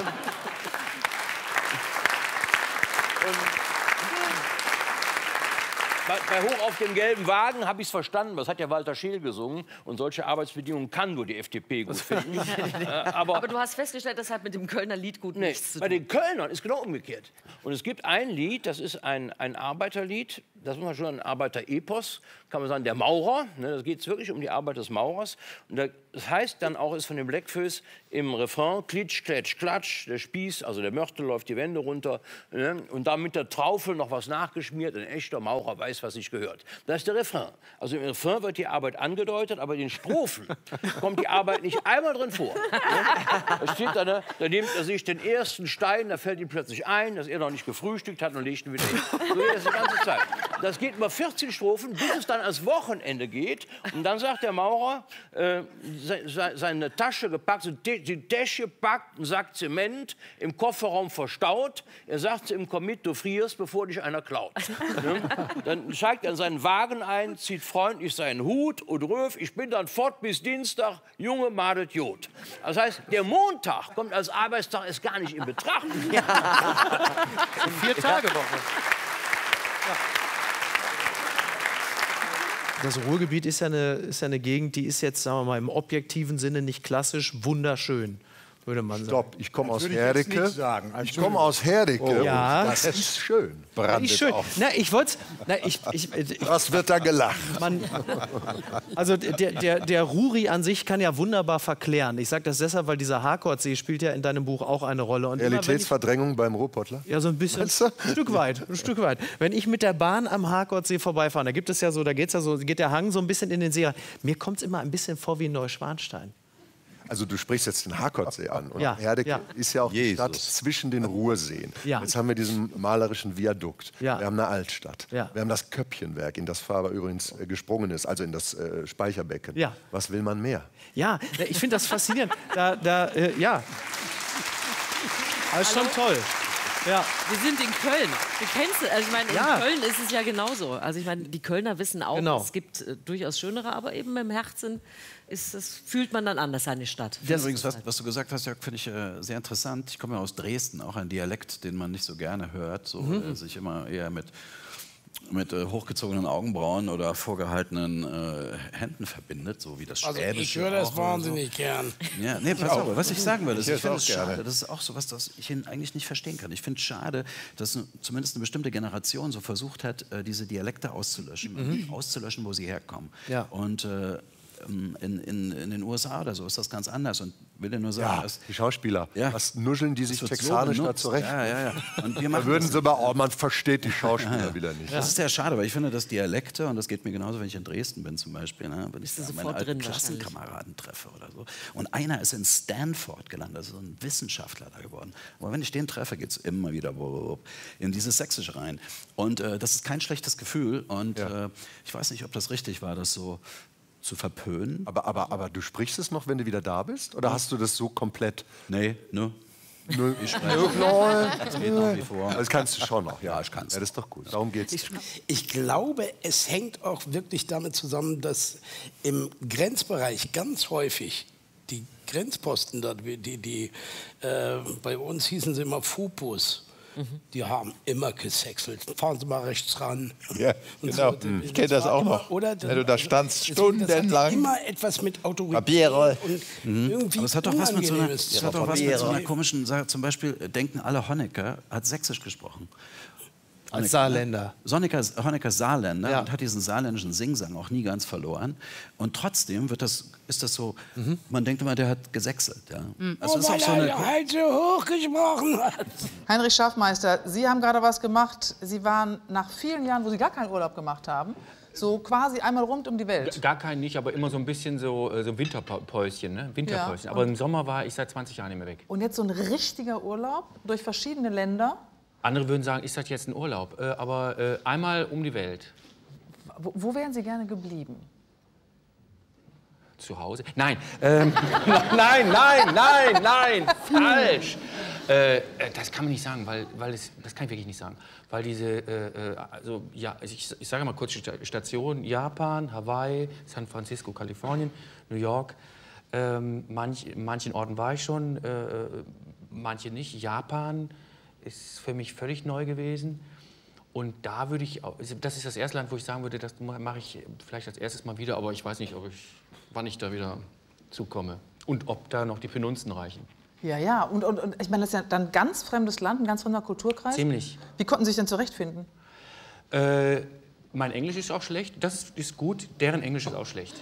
bei, bei Hoch auf den gelben Wagen habe ich es verstanden. Das hat ja Walter Scheel gesungen. Und solche Arbeitsbedingungen kann nur die F D P gut finden. äh, aber, Aber du hast festgestellt, das hat mit dem Kölner Lied gut nee, nichts zu bei tun. den Kölnern ist genau umgekehrt. Und es gibt ein Lied, das ist ein, ein Arbeiterlied. Das muss man schon ein Arbeiter-Epos, kann man sagen, der Maurer. Ne, da geht es wirklich um die Arbeit des Maurers. Und das heißt dann auch, ist von den Blackfoes im Refrain, klitsch, kletsch, klatsch, der Spieß, also der Mörtel läuft die Wände runter. Ne, und da mit der Traufel noch was nachgeschmiert. Ein echter Maurer weiß, was sich gehört. Das ist der Refrain. Also im Refrain wird die Arbeit angedeutet, aber in den Strophen kommt die Arbeit nicht einmal drin vor. Ne? Da steht da, ne, da nimmt er sich den ersten Stein, da fällt ihm plötzlich ein, dass er noch nicht gefrühstückt hat und legt ihn wieder hin. So geht das die ganze Zeit. Das geht über vierzehn Strophen, bis es dann ans Wochenende geht. Und dann sagt der Maurer, äh, se, se, seine Tasche gepackt, die Tasche packt, einen Sack Zement, im Kofferraum verstaut. Er sagt im Commit, du frierst, bevor dich einer klaut. Ne? Dann steigt er in seinen Wagen ein, zieht freundlich seinen Hut und ruft, ich bin dann fort bis Dienstag, Junge, madet Jod. Das heißt, der Montag kommt als Arbeitstag ist gar nicht in Betracht. Ja. Vier-Tage-Woche. Ja. Das Ruhrgebiet ist ja, eine, ist ja eine Gegend, die ist jetzt, sagen wir mal, im objektiven Sinne nicht klassisch wunderschön, würde man sagen. Stopp, ich komme aus würde ich jetzt Herdecke. nicht sagen. Ich komme aus Herdecke. Oh, ja. Das ist schön. Brandet Ist schön. auf. Na, ich wollte ich, ich, ich, Was wird da gelacht? Man, also der, der, der Ruri an sich kann ja wunderbar verklären. Ich sage das deshalb, weil dieser Harkordsee spielt ja in deinem Buch auch eine Rolle. Und Realitätsverdrängung beim Ruhrpottler? Ja, so ein bisschen. Ein Stück weit, ein Stück weit. Wenn ich mit der Bahn am Harkordsee vorbeifahre, da gibt es ja so, da geht's ja so, geht der Hang so ein bisschen in den See rein. Mir kommt es immer ein bisschen vor wie Neuschwanstein. Also du sprichst jetzt den Harkordsee an. Und Ja, Herdecke ja. ist ja auch die Stadt zwischen den Ruhrseen. Ja. Jetzt haben wir diesen malerischen Viadukt. Ja. Wir haben eine Altstadt. Ja. Wir haben das Köppchenwerk, in das Faber übrigens äh, gesprungen ist, also in das äh, Speicherbecken. Ja. Was will man mehr? Ja, ich finde das faszinierend. Da, da, äh, ja. Das ist schon toll. Ja. Wir sind in Köln. Du kennst es. Also ich meine, Ja. in Köln ist es ja genauso. Also ich meine, die Kölner wissen auch, Genau. es gibt äh, durchaus schönere, aber eben im Herzen ist das, fühlt man dann anders seine Stadt. Das übrigens, was, was du gesagt hast, Jörg, finde ich äh, sehr interessant. Ich komme ja aus Dresden, auch ein Dialekt, den man nicht so gerne hört, so Mhm. äh, sich immer eher mit mit äh, hochgezogenen Augenbrauen oder vorgehaltenen äh, Händen verbindet, so wie das Also Schwäbische. ich höre das auch oder wahnsinnig gern. Ja, nee, pass Ich auf, auch. was ich sagen würde, Ich ist, ich höre finde es es auch gerne. schade, das ist auch so was, das ich eigentlich nicht verstehen kann. Ich finde es schade, dass ne- zumindest eine bestimmte Generation so versucht hat, äh, diese Dialekte auszulöschen, Mhm. auszulöschen, wo sie herkommen. Ja. Und äh, ähm, in, in, in den U S A oder so ist das ganz anders. Und will dir nur sagen, Ja, dass die Schauspieler. Ja. Was nuscheln die sich Das wird so texanisch da benutzt. zurecht? Ja, ja, ja. Und wir Da machen würden das- sie aber, oh, man versteht die Schauspieler Ja, ja. wieder nicht. Das ist sehr schade, weil ich finde, dass Dialekte, und das geht mir genauso, wenn ich in Dresden bin zum Beispiel, ne, wenn ich du da meine sofort alten drin Klassenkameraden treffe oder so. Und einer ist in Stanford gelandet, also ein Wissenschaftler da geworden. Aber wenn ich den treffe, geht es immer wieder in dieses Sächsische rein. Und äh, das ist kein schlechtes Gefühl. Und äh, ich weiß nicht, ob das richtig war, das so zu verpönen. Aber, aber, aber du sprichst es noch, wenn du wieder da bist? Oder hast du das so komplett? Nee, ne. Null. Ich spreche. Das geht nach wie vor. Das kannst du schon noch, ja. Ja, ich kann's. Ja, das ist doch gut. Darum geht's. Ich, ich glaube, es hängt auch wirklich damit zusammen, dass im Grenzbereich ganz häufig die Grenzposten dort, die, die äh, bei uns hießen sie immer Fupus. Die haben immer gesächselt. Fahren Sie mal rechts ran. Ja, Und genau. so. Ich kenne das auch immer, noch. Oder? Wenn du da standst, Deswegen, das hat stundenlang. immer etwas mit Autorität Papiere. und Mhm. irgendwie Aber es hat doch was mit so einer, Unangenehmes es zu hat doch was tun. mit so einer komischen Sache. Zum Beispiel denken alle, Honecker hat Sächsisch gesprochen. Als Honecker, Saarländer. Ne? Honecker, Honecker ist Saarländer Ja. und hat diesen saarländischen Singsang auch nie ganz verloren. Und trotzdem wird das, ist das so, man denkt immer, der hat gesächselt. Ja. Also Oh, das ist auch weil so er eine, halt so hoch gesprochen hat. Heinrich Schaffmeister, Sie haben gerade was gemacht. Sie waren nach vielen Jahren, wo Sie gar keinen Urlaub gemacht haben, so quasi einmal rund um die Welt. Gar keinen nicht, aber immer so ein bisschen so, äh, so Winterpäuschen, ne? Winterpäuschen. Ja. Aber im Sommer war ich seit zwanzig Jahren nicht mehr weg. Und jetzt so ein richtiger Urlaub durch verschiedene Länder. Andere würden sagen, ist das jetzt ein Urlaub? Äh, aber äh, einmal um die Welt. Wo, wo wären Sie gerne geblieben? Zu Hause? Nein. Ähm, nein, nein, nein, nein, falsch. Äh, äh, das kann man nicht sagen, weil, weil es, das kann ich wirklich nicht sagen. Weil diese, äh, äh, also, ja, ich, ich sage mal kurz die Station, Japan, Hawaii, San Francisco, Kalifornien, New York. Ähm, manch, manchen Orten war ich schon, äh, manche nicht. Japan ist für mich völlig neu gewesen. Und da würde ich, auch, das ist das erste Land, wo ich sagen würde, das mache ich vielleicht als erstes mal wieder, aber ich weiß nicht, ob ich, wann ich da wieder zukomme und ob da noch die Finanzen reichen. Ja, ja. Und, und, und ich meine, das ist ja dann ein ganz fremdes Land, ein ganz fremder Kulturkreis. Ziemlich. Wie konnten Sie sich denn zurechtfinden? Äh, mein Englisch ist auch schlecht. Das ist, ist gut. Deren Englisch ist auch schlecht.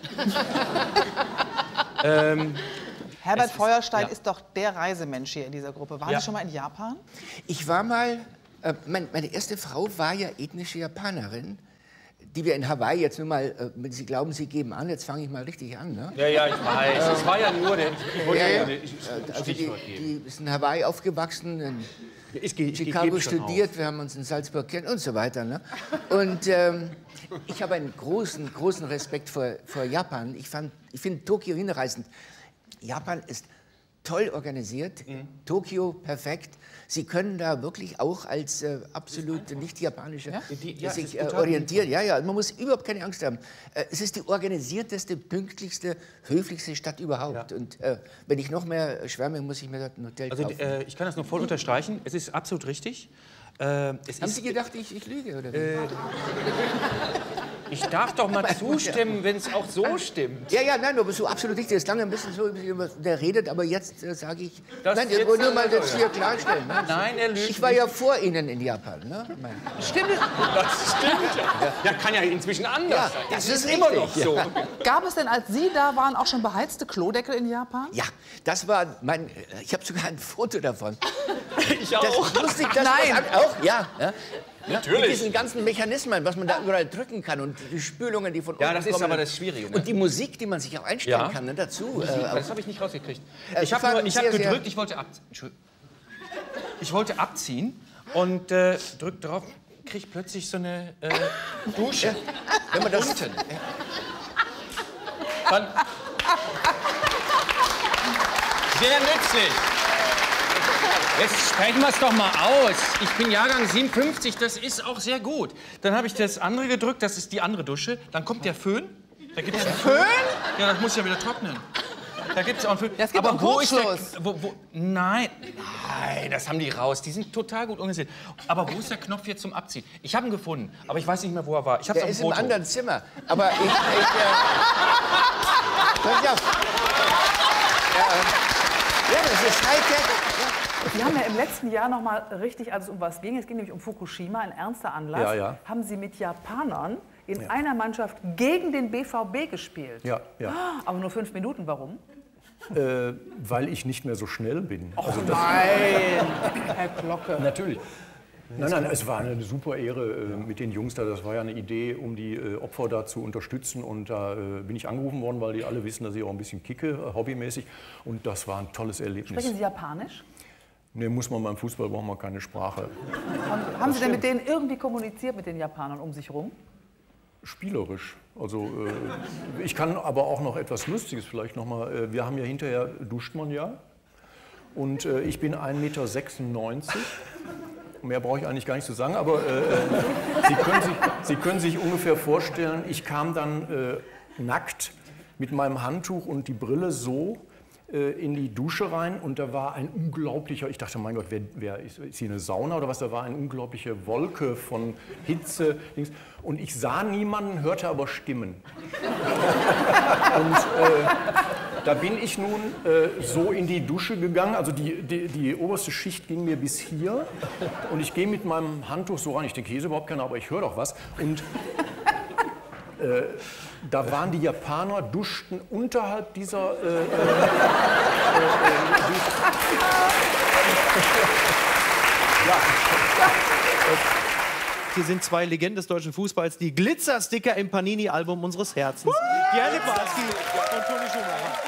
ähm, Herbert Feuerstein ja. ist doch der Reisemensch hier in dieser Gruppe. Waren Ja. Sie schon mal in Japan? Ich war mal, äh, mein, meine erste Frau war ja ethnische Japanerin, die wir in Hawaii jetzt nur mal, äh, wenn Sie glauben, Sie geben an, jetzt fange ich mal richtig an. Ne? Ja, ja, ich weiß. Es war ja nur der. Ich wollte ja, ja, ja. eine Äh, also die, Stichwort geben. die ist in Hawaii aufgewachsen, in Ich geh- ich geh- Chicago gebe schon studiert, wir haben uns in Salzburg kennen und so weiter. Ne? Und ähm, ich habe einen großen, großen Respekt vor, vor Japan. Ich, fand- ich finde Tokio hinreißend. Japan ist toll organisiert, Mhm. Tokio perfekt. Sie können da wirklich auch als äh, absolut nicht japanische Ja? Die- ja, es sich ist äh, total orientieren. Ja, ja, man muss überhaupt keine Angst haben. Äh, es ist die organisierteste, pünktlichste, höflichste Stadt überhaupt. Und äh, wenn ich noch mehr schwärme, muss ich mir dort ein Hotel Also kaufen. äh, ich kann das nur voll unterstreichen. Es ist absolut richtig. Äh, es Haben ist, Sie gedacht, ich, ich lüge? Oder wie? Äh, ich darf doch mal zustimmen, wenn es auch so stimmt. Ja, ja, nein, aber so absolut nicht. Das ist lange ein bisschen so, der redet, aber jetzt äh, sage ich. Das nein, jetzt ich wollte nur mal also, das ja. hier klarstellen. Ne? Nein, er lügt Ich war nicht. ja vor Ihnen in Japan. Ne? Mein- Stimmt. Das stimmt. Ja. Ja, kann ja inzwischen anders Ja, sein. das Es ist ist immer richtig. noch so. Ja. Gab es denn, als Sie da waren, auch schon beheizte Klodeckel in Japan? Ja, das war mein. Ich habe sogar ein Foto davon. Ich auch. Das wusste ich, das Nein. man auch, ja. ja. Natürlich. Mit diesen ganzen Mechanismen, was man da überall drücken kann und die Spülungen, die von Ja, unten das ist kommen. aber das Schwierige, ne? Und die Musik, die man sich auch einstellen Ja. kann ne, dazu. Musik, äh, das habe ich nicht rausgekriegt. Äh, Ich ich habe fand hab sehr, sehr- gedrückt, ich wollte abziehen. Entschuldigung. Ich wollte abziehen und äh, drück drauf, kriege plötzlich so eine äh, Dusche. Wenn man das unten. Dann sehr nützlich. Jetzt sprechen wir es doch mal aus. Ich bin Jahrgang siebenundfünfzig, das ist auch sehr gut. Dann habe ich das andere gedrückt, das ist die andere Dusche. Dann kommt der Föhn. Da gibt's einen Föhn? Ja, das muss ja wieder trocknen. Da gibt es auch einen Föhn. Ja, es gibt auch einen wo ist der, Kurzschluss. wo, wo, Nein, nein, das haben die raus. Die sind total gut organisiert. Aber wo ist der Knopf jetzt zum Abziehen? Ich habe ihn gefunden, aber ich weiß nicht mehr, wo er war. Ich hab's Der auf ist dem im Foto. anderen Zimmer. Aber ich. ich äh, pass auf. Ja, äh, ja, das ist Hightech. Sie haben ja im letzten Jahr noch mal richtig, als es um was ging, es ging nämlich um Fukushima, ein ernster Anlass, Ja, ja. haben Sie mit Japanern in Ja. einer Mannschaft gegen den B V B gespielt. Ja, ja. Aber nur fünf Minuten, warum? Äh, weil ich nicht mehr so schnell bin. Och Also das- nein, Herr Glocke. Natürlich. Nein, nein, es war eine super Ehre äh, mit den Jungs da. Das war ja eine Idee, um die äh, Opfer da zu unterstützen. Und da äh, bin ich angerufen worden, weil die alle wissen, dass ich auch ein bisschen kicke, äh, hobbymäßig. Und das war ein tolles Erlebnis. Sprechen Sie Japanisch? Nee, muss man beim Fußball, braucht man keine Sprache. Haben, haben Sie denn mit denen irgendwie kommuniziert, mit den Japanern um sich rum? Spielerisch. Also äh, ich kann aber auch noch etwas Lustiges vielleicht noch mal. Äh, wir haben ja hinterher duscht man ja. Und äh, ich bin ein Meter sechsundneunzig. Mehr brauche ich eigentlich gar nicht zu sagen, aber äh, Sie, können sich, Sie können sich ungefähr vorstellen, ich kam dann äh, nackt mit meinem Handtuch und die Brille so äh, in die Dusche rein und da war ein unglaublicher, ich dachte, mein Gott, wer, wer ist, ist hier eine Sauna oder was? Da war eine unglaubliche Wolke von Hitze. Und ich sah niemanden, hörte aber Stimmen. Und äh, da bin ich nun äh, so in die Dusche gegangen, also die, die, die oberste Schicht ging mir bis hier und ich gehe mit meinem Handtuch so rein, ich denke, hier ist überhaupt keiner, aber ich höre doch was. Und äh, da waren die Japaner, duschten unterhalb dieser... Äh, äh, äh, Ja. Hier sind zwei Legenden des deutschen Fußballs, die Glitzersticker im Panini-Album unseres Herzens. Gerne Littbarski und Toni Schumacher.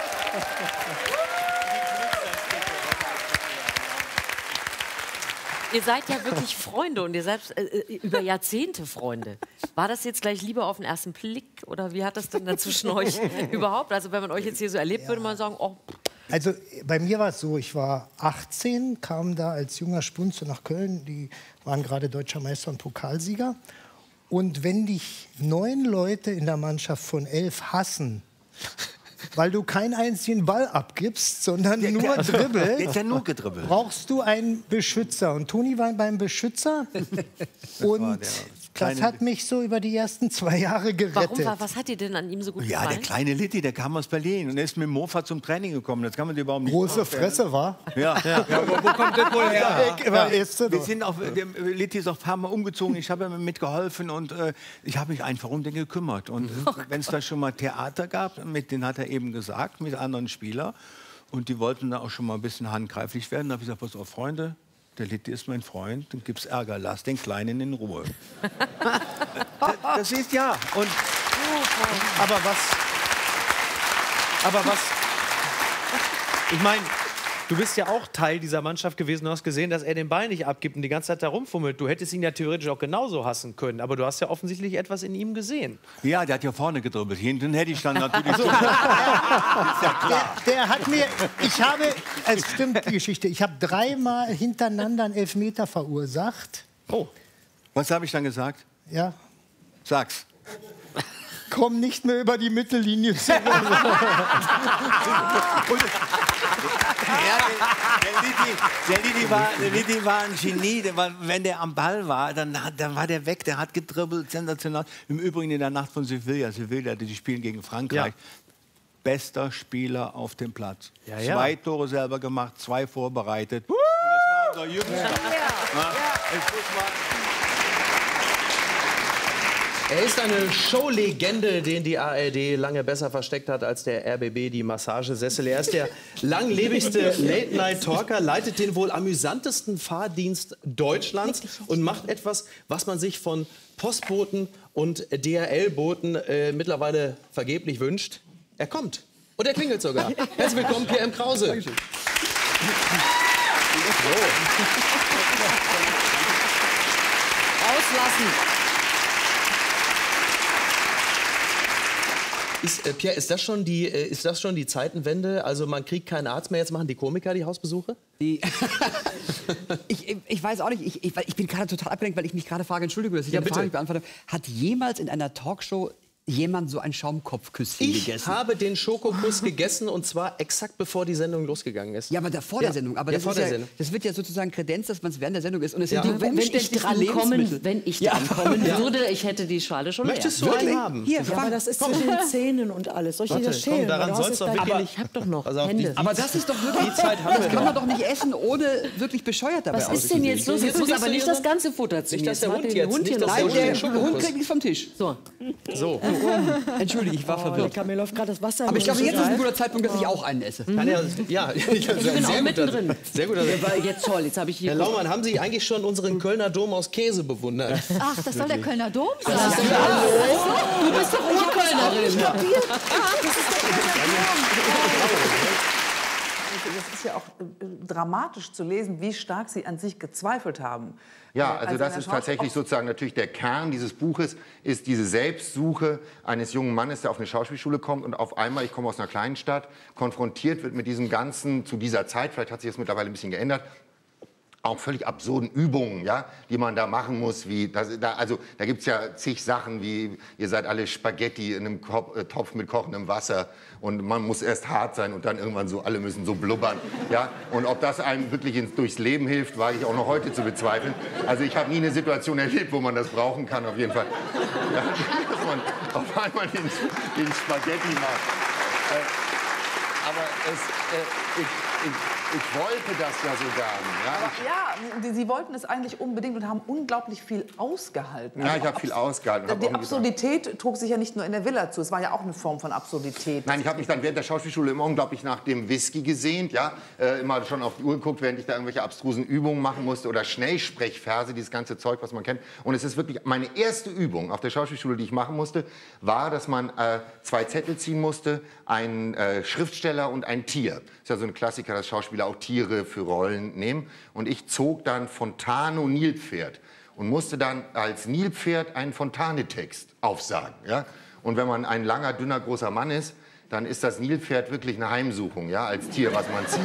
Ihr seid ja wirklich Freunde und ihr seid äh, über Jahrzehnte Freunde. War das jetzt gleich Liebe auf den ersten Blick oder wie hat das denn dann zwischen euch überhaupt? Also wenn man euch jetzt hier so erlebt, würde man sagen, oh. Also bei mir war es so, ich war achtzehn, kam da als junger Spunze nach Köln, die waren gerade deutscher Meister und Pokalsieger. Und wenn dich neun Leute in der Mannschaft von elf hassen, weil du keinen einzigen Ball abgibst, sondern nur der, dribbelst, der hat ja nur gedribbelt. brauchst du einen Beschützer. Und Toni war beim Beschützer und das hat mich so über die ersten zwei Jahre gerettet. Warum, war- was hat dir denn an ihm so gut Ja, gefallen? der kleine Litti, der kam aus Berlin und er ist mit dem Mofa zum Training gekommen. Das kann man dir überhaupt nicht Große vorstellen. Fresse, war? Ja, ja. ja wo, wo kommt das wohl her? Ja, ich- war Äste Wir doch. sind auch, der Litti ist auch ein paar Mal umgezogen. Ich habe ihm mitgeholfen und äh, ich habe mich einfach um den gekümmert. Und Mhm. wenn es da schon mal Theater gab, mit denen hat er eben gesagt, mit anderen Spielern, und die wollten da auch schon mal ein bisschen handgreiflich werden, da habe ich gesagt, pass auf, Freunde, der Litti ist mein Freund, dann gibt's Ärger, lass den Kleinen in Ruhe. das, das ist ja. Und, aber was. Aber was. Ich meine, du bist ja auch Teil dieser Mannschaft gewesen. Du hast gesehen, dass er den Ball nicht abgibt und die ganze Zeit da rumfummelt. Du hättest ihn ja theoretisch auch genauso hassen können. Aber du hast ja offensichtlich etwas in ihm gesehen. Ja, der hat ja vorne gedribbelt. Hinten hätte ich dann natürlich. So. ist ja klar. Der, der hat mir, ich habe, es stimmt die Geschichte, ich habe dreimal hintereinander einen Elfmeter verursacht. Oh. Was habe ich dann gesagt? Ja. Sag's. Komm nicht mehr über die Mittellinie zurück. Ja, der, der, Litti, der, Litti war, der Litti war ein Genie. Der war, wenn der am Ball war, dann, hat- dann war der weg. Der hat gedribbelt, sensationell. Im Übrigen in der Nacht von Sevilla. Sevilla, die spielen gegen Frankreich. Bester Spieler auf dem Platz. Ja, ja. Zwei Tore selber gemacht, zwei vorbereitet. Und das war unser Jüngster. Ja. Es muss mal- Er ist eine Showlegende, den die A R D lange besser versteckt hat als der R B B die Massagesessel. Er ist der langlebigste Late-Night-Talker, leitet den wohl amüsantesten Fahrdienst Deutschlands und macht etwas, was man sich von Postboten und D H L-Boten äh, mittlerweile vergeblich wünscht. Er kommt. Und er klingelt sogar. Herzlich willkommen, Pierre M. Krause. Dankeschön. Auslassen. Ist, äh, Pierre, ist das, schon die, äh, ist das schon die Zeitenwende? Also man kriegt keinen Arzt mehr, jetzt machen die Komiker die Hausbesuche? Die ich, ich weiß auch nicht, ich, ich, ich bin gerade total abgelenkt, weil ich mich gerade frage, Entschuldigung, dass ich Ja, eine bitte. Frage nicht beantworte. Hat jemals in einer Talkshow jemand so ein Schaumkopfküsschen Ich gegessen? habe den Schokokuss gegessen und zwar exakt bevor die Sendung losgegangen ist. Ja, aber da, vor Ja. der Sendung. Aber Ja, das, vor ist der ja, Sendung. das wird ja sozusagen Kredenz, dass man es während der Sendung ist. Und es Ja. sind die Wenn ich umständlichsten drankommen, Lebensmittel. wenn ich Ja. drankommen Ja. würde, ich hätte die Schale schon Möchtest leer. du einen haben? Hier, Ja, fang. aber das ist Komm. zwischen den Zähnen und alles. Soll ich dir Warte, das komm, schälen? daran Weil du hast soll's jetzt doch gleich- wirklich Aber nicht. ich habe doch noch Pass auf, Hände. die- Aber das ist doch wirklich, Die Zeit haben das wir kann noch. man doch nicht essen, ohne wirklich bescheuert dabei Was ist denn jetzt los? Jetzt muss aber nicht das ganze Futter zu Nicht, mir. dass der Jetzt Hund warte, jetzt- Hund nicht, hier dass noch. der Nein, Hund der den Schokokuss. Hund kriegt nichts vom Tisch. So. So. Entschuldige, ich war Oh, verwirrt. lecker, mir läuft gerade das Wasser. im Aber ich glaube, Mund jetzt ist ein total. guter Zeitpunkt, dass ich auch einen esse. Kann ja, ja, Ich bin auch mittendrin. Sehr guter. Ja, aber jetzt toll, jetzt habe ich hier... Herr Laumann, haben Sie eigentlich schon unseren Kölner Dom aus Käse bewundert? Ach, das soll der Kölner Dom sein. Das ist ja, hallo? Du bist doch Urkölnerin. Das ist ja auch äh, dramatisch zu lesen, wie stark Sie an sich gezweifelt haben. Ja, Äh, also als das in der ist tatsächlich sozusagen natürlich der Kern dieses Buches, ist diese Selbstsuche eines jungen Mannes, der auf eine Schauspielschule kommt und auf einmal, ich komme aus einer kleinen Stadt, konfrontiert wird mit diesem ganzen, zu dieser Zeit, vielleicht hat sich das mittlerweile ein bisschen geändert, auch völlig absurden Übungen, ja, die man da machen muss. Wie, das, da, also, da gibt es ja zig Sachen, wie ihr seid alle Spaghetti in einem Ko äh, Topf mit kochendem Wasser und man muss erst hart sein und dann irgendwann so, alle müssen so blubbern. Ja? Und ob das einem wirklich ins, durchs Leben hilft, wage ich auch noch heute zu bezweifeln. Also ich habe nie eine Situation erlebt, wo man das brauchen kann, auf jeden Fall. Ja, dass man auf einmal den, den Spaghetti macht. Äh, aber es, äh, ich, ich, ich wollte das ja so gerne. Ja? Aber ja, Sie, Sie wollten es eigentlich unbedingt und haben unglaublich viel ausgehalten. Ja, Also ich habe abs- viel ausgehalten. hab Die auch nie gesagt- Absurdität trug sich ja nicht nur in der Villa zu, es war ja auch eine Form von Absurdität. Nein, ich habe mich dann während der Schauspielschule immer unglaublich nach dem Whisky gesehnt, ja, äh, immer schon auf die Uhr geguckt, während ich da irgendwelche abstrusen Übungen machen musste oder Schnellsprechverse, dieses ganze Zeug, was man kennt. Und es ist wirklich meine erste Übung auf der Schauspielschule, die ich machen musste, war, dass man äh, zwei Zettel ziehen musste, einen äh, Schriftsteller und ein Tier. Das ist ja so ein Klassiker, dass Schauspieler auch Tiere für Rollen nehmen. Und ich zog dann Fontano Nilpferd und musste dann als Nilpferd einen Fontane-Text aufsagen, ja. Und wenn man ein langer, dünner, großer Mann ist, dann ist das Nilpferd wirklich eine Heimsuchung, ja, als Tier, was man zieht.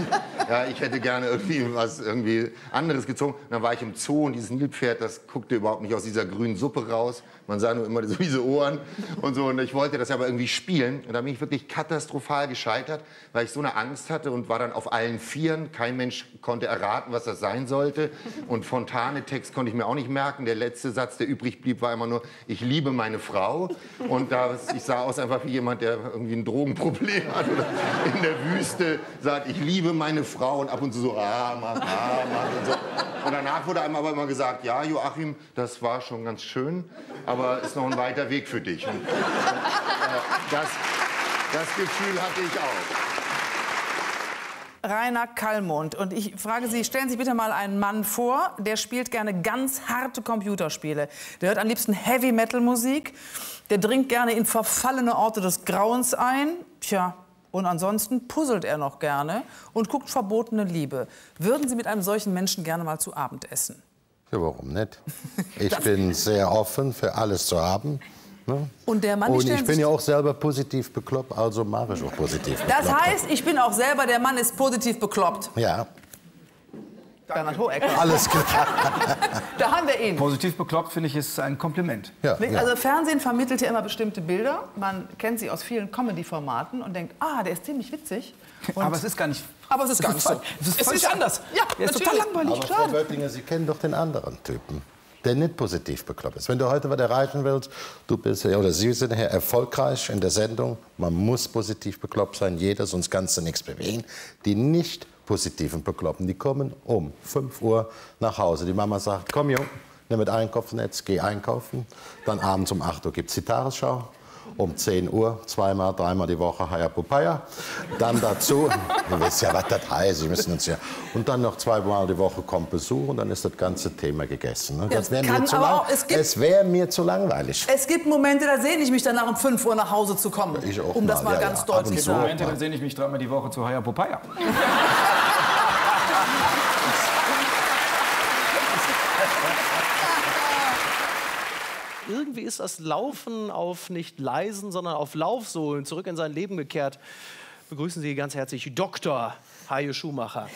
Ja, ich hätte gerne irgendwie was irgendwie anderes gezogen. Und dann war ich im Zoo und dieses Nilpferd, das guckte überhaupt nicht aus dieser grünen Suppe raus. Man sah nur immer so diese Ohren und so. Und ich wollte das aber irgendwie spielen. Und da bin ich wirklich katastrophal gescheitert, weil ich so eine Angst hatte und war dann auf allen Vieren. Kein Mensch konnte erraten, was das sein sollte. Und Fontane-Text konnte ich mir auch nicht merken. Der letzte Satz, der übrig blieb, war immer nur, ich liebe meine Frau. Und da, ich sah aus einfach wie jemand, der irgendwie ein Drogenproblem hat oder in der Wüste sagt, ich liebe meine Frau und ab und zu so, ah, mach, ah, mach und so. Und danach wurde einem aber immer gesagt, ja, Joachim, das war schon ganz schön, aber ist noch ein weiter Weg für dich. Und, äh, das, das Gefühl hatte ich auch. Rainer Kallmund. Und ich frage Sie, stellen Sie bitte mal einen Mann vor, der spielt gerne ganz harte Computerspiele. Der hört am liebsten Heavy-Metal-Musik. Der dringt gerne in verfallene Orte des Grauens ein. Tja, und ansonsten puzzelt er noch gerne und guckt verbotene Liebe. Würden Sie mit einem solchen Menschen gerne mal zu Abend essen? Ja, warum nicht? Ich bin sehr offen für alles zu haben. Ne? Und der Mann, Und die ich stellen bin sich- ja auch selber positiv bekloppt, also mache ich auch positiv bekloppt. Das heißt, ich bin auch selber, der Mann ist positiv bekloppt. Ja, Bernhard Hohecker. alles klar. Da haben wir ihn. Positiv bekloppt, finde ich, ist ein Kompliment. Ja, Also Fernsehen vermittelt ja immer bestimmte Bilder. Man kennt sie aus vielen Comedy-Formaten und denkt, ah, der ist ziemlich witzig. Und Aber es ist gar nicht. Aber es ist gar nicht so. Es ist völlig anders. Ja, Der ist natürlich. total langweilig. Aber Frau Böttinger, Sie kennen doch den anderen Typen, der nicht positiv bekloppt ist. Wenn du heute was erreichen willst, du bist ja, oder Sie sind ja erfolgreich in der Sendung, man muss positiv bekloppt sein, jeder, sonst kannst du nichts bewegen. Die nicht positiven Bekloppen, die kommen um fünf Uhr nach Hause. Die Mama sagt, komm Jung, nimm mit Einkaufsnetz, geh einkaufen. Dann abends um acht Uhr gibt es die Tagesschau. Um zehn Uhr, zweimal, dreimal die Woche Haya Popaya. Dann dazu, ihr wisst ja, was das heißt, Sie müssen uns ja. Und dann noch zweimal die Woche kommt Besuch und dann ist das ganze Thema gegessen. Ne? Das wäre kann mir, zu aber lang- auch- es gibt- es wär mir zu langweilig. Es gibt Momente, da sehne ich mich danach, um fünf Uhr nach Hause zu kommen. Ich auch um das mal, mal ja, ganz ja. Ab deutlich und zu zu. sagen. Momente, dann sehne ich mich dreimal die Woche zu Haya Popaya. Irgendwie ist das Laufen auf nicht leisen, sondern auf Laufsohlen zurück in sein Leben gekehrt. Begrüßen Sie ganz herzlich Doktor Hajo Schumacher.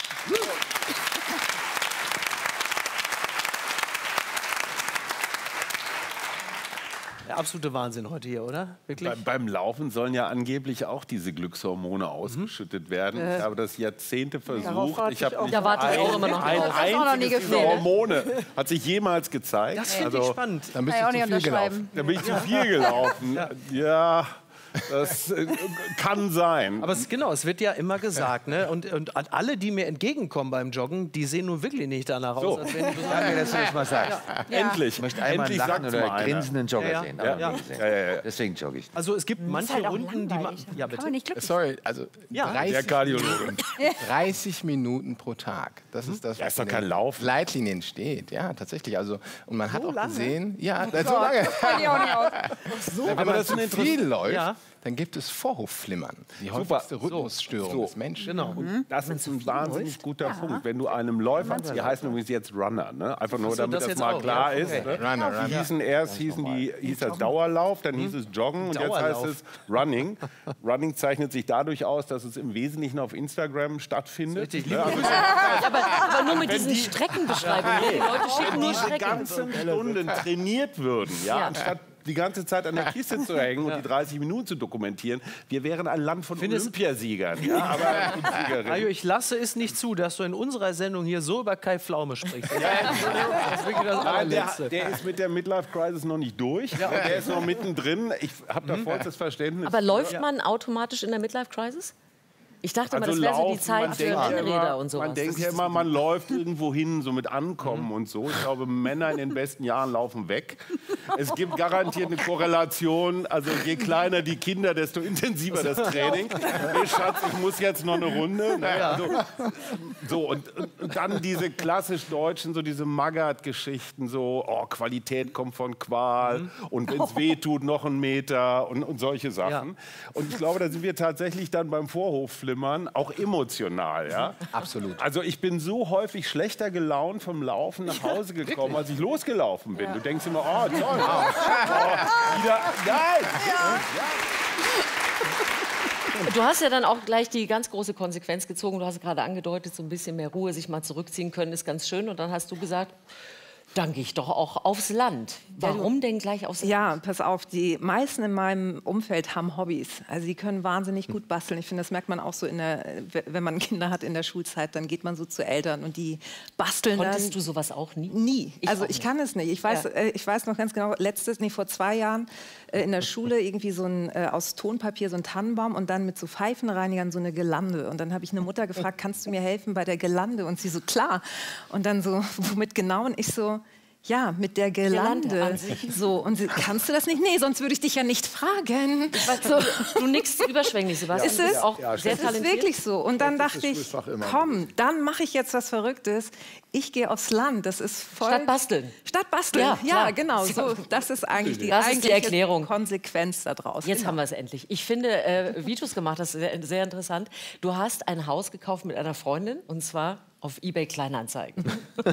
Der absolute Wahnsinn heute hier, oder? Wirklich? Bei, beim Laufen sollen ja angeblich auch diese Glückshormone ausgeschüttet werden. Äh. Ich habe das Jahrzehnte versucht. Darauf warte Ich habe ich auch. nicht Da warte ich ein, auch immer noch ein drauf. Das hat auch noch nie einziges dieser gefehlt. Hormone hat sich jemals gezeigt. Das finde ich spannend. Dann bist Kann ich du auch zu nicht viel unterschreiben. gelaufen. Dann bin ich zu viel gelaufen. Ja, das äh, kann sein. Aber es, genau, es wird ja immer gesagt, ne? Und, und alle, die mir entgegenkommen beim Joggen, die sehen nun wirklich nicht danach aus, So. als wenn die Danke, dass du das mal sagst. Ja. Endlich. Ich möchte einmal Endlich einen lachen sagt's oder mal einer. grinsenden Jogger Ja, ja. sehen. Ja, aber ja. nie gesehen. Ja, ja, ja. Deswegen jogge ich. Also es gibt manche halt auch Runden, die man... langweilig. Ja, Kann bitte. man nicht glücklich Sorry, also Ja. Der dreißig, Kardiologe. dreißig Minuten pro Tag. Das ist das, Ja, was ist doch in kein den Laufen. Leitlinien steht. Ja, tatsächlich. Also, und man hat So auch lange? gesehen, ja, Oh das so Gott, lange. das kann ich auch nicht aus. So, wenn aber man das zu ist viel interessant. läuft, Ja. dann gibt es Vorhofflimmern. Die Super. häufigste Rhythmusstörung So. des Menschen. Genau. Und das ist ein wahnsinnig guter Punkt. Wenn du einem Läufer, die heißen übrigens jetzt Runner, ne? Einfach nur, Ach so, damit das das, jetzt mal auch, klar ja, ist. okay. Ne? Runner, Runner. Die hießen erst hießen die, hieß das Dauerlauf, dann hieß es Joggen und jetzt Dauerlauf. heißt es Running. Running zeichnet sich dadurch aus, dass es im Wesentlichen auf Instagram stattfindet. Richtig. Ne? Also, Aber, aber nur mit Wenn diesen die- Streckenbeschreibungen. Die Leute schicken wenn nur diese Strecken. ganzen Stunden trainiert würden, ja, Ja. anstatt die ganze Zeit an der Kiste zu hängen und die dreißig Minuten zu dokumentieren, wir wären ein Land von Findest- Olympiasiegern. Ja, aber und Siegerinnen. Ajo, ich lasse es nicht zu, dass du in unserer Sendung hier so über Kai Pflaume sprichst. Das ist wirklich das Nein, der, Allerletzte. der ist mit der Midlife-Crisis noch nicht durch. Ja, der ist noch mittendrin. Ich habe da vollstes Verständnis. Aber läuft Ja. man automatisch in der Midlife-Crisis? Ich dachte immer, Also das wäre so die laufen, Zeit man für denkt ja Rennräder immer- und sowas. Man denkt Das ja ist- immer, man läuft irgendwo hin, so mit Ankommen und so. Ich glaube, Männer in den besten Jahren laufen weg. Es gibt garantiert eine Korrelation. Also je kleiner die Kinder, desto intensiver das Training. Hey Schatz, ich muss jetzt noch eine Runde. Ne? Also, so, und, und dann diese klassisch deutschen, so diese Magath-Geschichten, so, oh, Qualität kommt von Qual und wenn es weh tut, noch ein Meter und, und solche Sachen. Und ich glaube, da sind wir tatsächlich dann beim Vorhofflimmern auch emotional. Ja? Absolut. Also ich bin so häufig schlechter gelaunt vom Laufen nach Hause gekommen, als ich losgelaufen bin. Du denkst immer, oh toll, oh, wieder, nein. Du hast ja dann auch gleich die ganz große Konsequenz gezogen. Du hast gerade angedeutet, so ein bisschen mehr Ruhe, sich mal zurückziehen können, ist ganz schön. Und dann hast du gesagt, dann gehe ich doch auch aufs Land. Warum denn gleich aufs Land? Ja, pass auf, die meisten in meinem Umfeld haben Hobbys. Also die können wahnsinnig gut basteln. Ich finde, das merkt man auch so, in der, wenn man Kinder hat in der Schulzeit, dann geht man so zu Eltern und die basteln dann. Konntest du sowas auch nie? Nie. Ich also auch ich nicht. kann es nicht. Ich weiß, Ja. äh, ich weiß noch ganz genau, letztes, nee, vor zwei Jahren äh, in der Schule irgendwie so ein, äh, aus Tonpapier so ein Tannenbaum und dann mit so Pfeifenreinigern so eine Girlande. Und dann habe ich eine Mutter gefragt, kannst du mir helfen bei der Girlande? Und sie so, klar. Und dann so, womit genau? Und ich so, ja, mit der Girlande. Girlande an sich. So, und sie, kannst du das nicht? Nee, sonst würde ich dich ja nicht fragen. So. Du nickst überschwänglich, Sebastian. Ist Du es? bist auch Ja, sehr das ist talentiert. wirklich so. Und dann dachte Schlechtes ich, Schulfach immer. komm, dann mache ich jetzt was Verrücktes. Ich gehe aufs Land. Das ist voll... Statt basteln. Statt basteln, Ja, ja, klar. genau. So, das ist eigentlich die, Das ist die eigentliche Erklärung. Konsequenz daraus. Jetzt Genau. haben wir es endlich. Ich finde, äh, wie du es gemacht hast, sehr, sehr interessant. Du hast ein Haus gekauft mit einer Freundin, und zwar auf eBay Kleinanzeigen.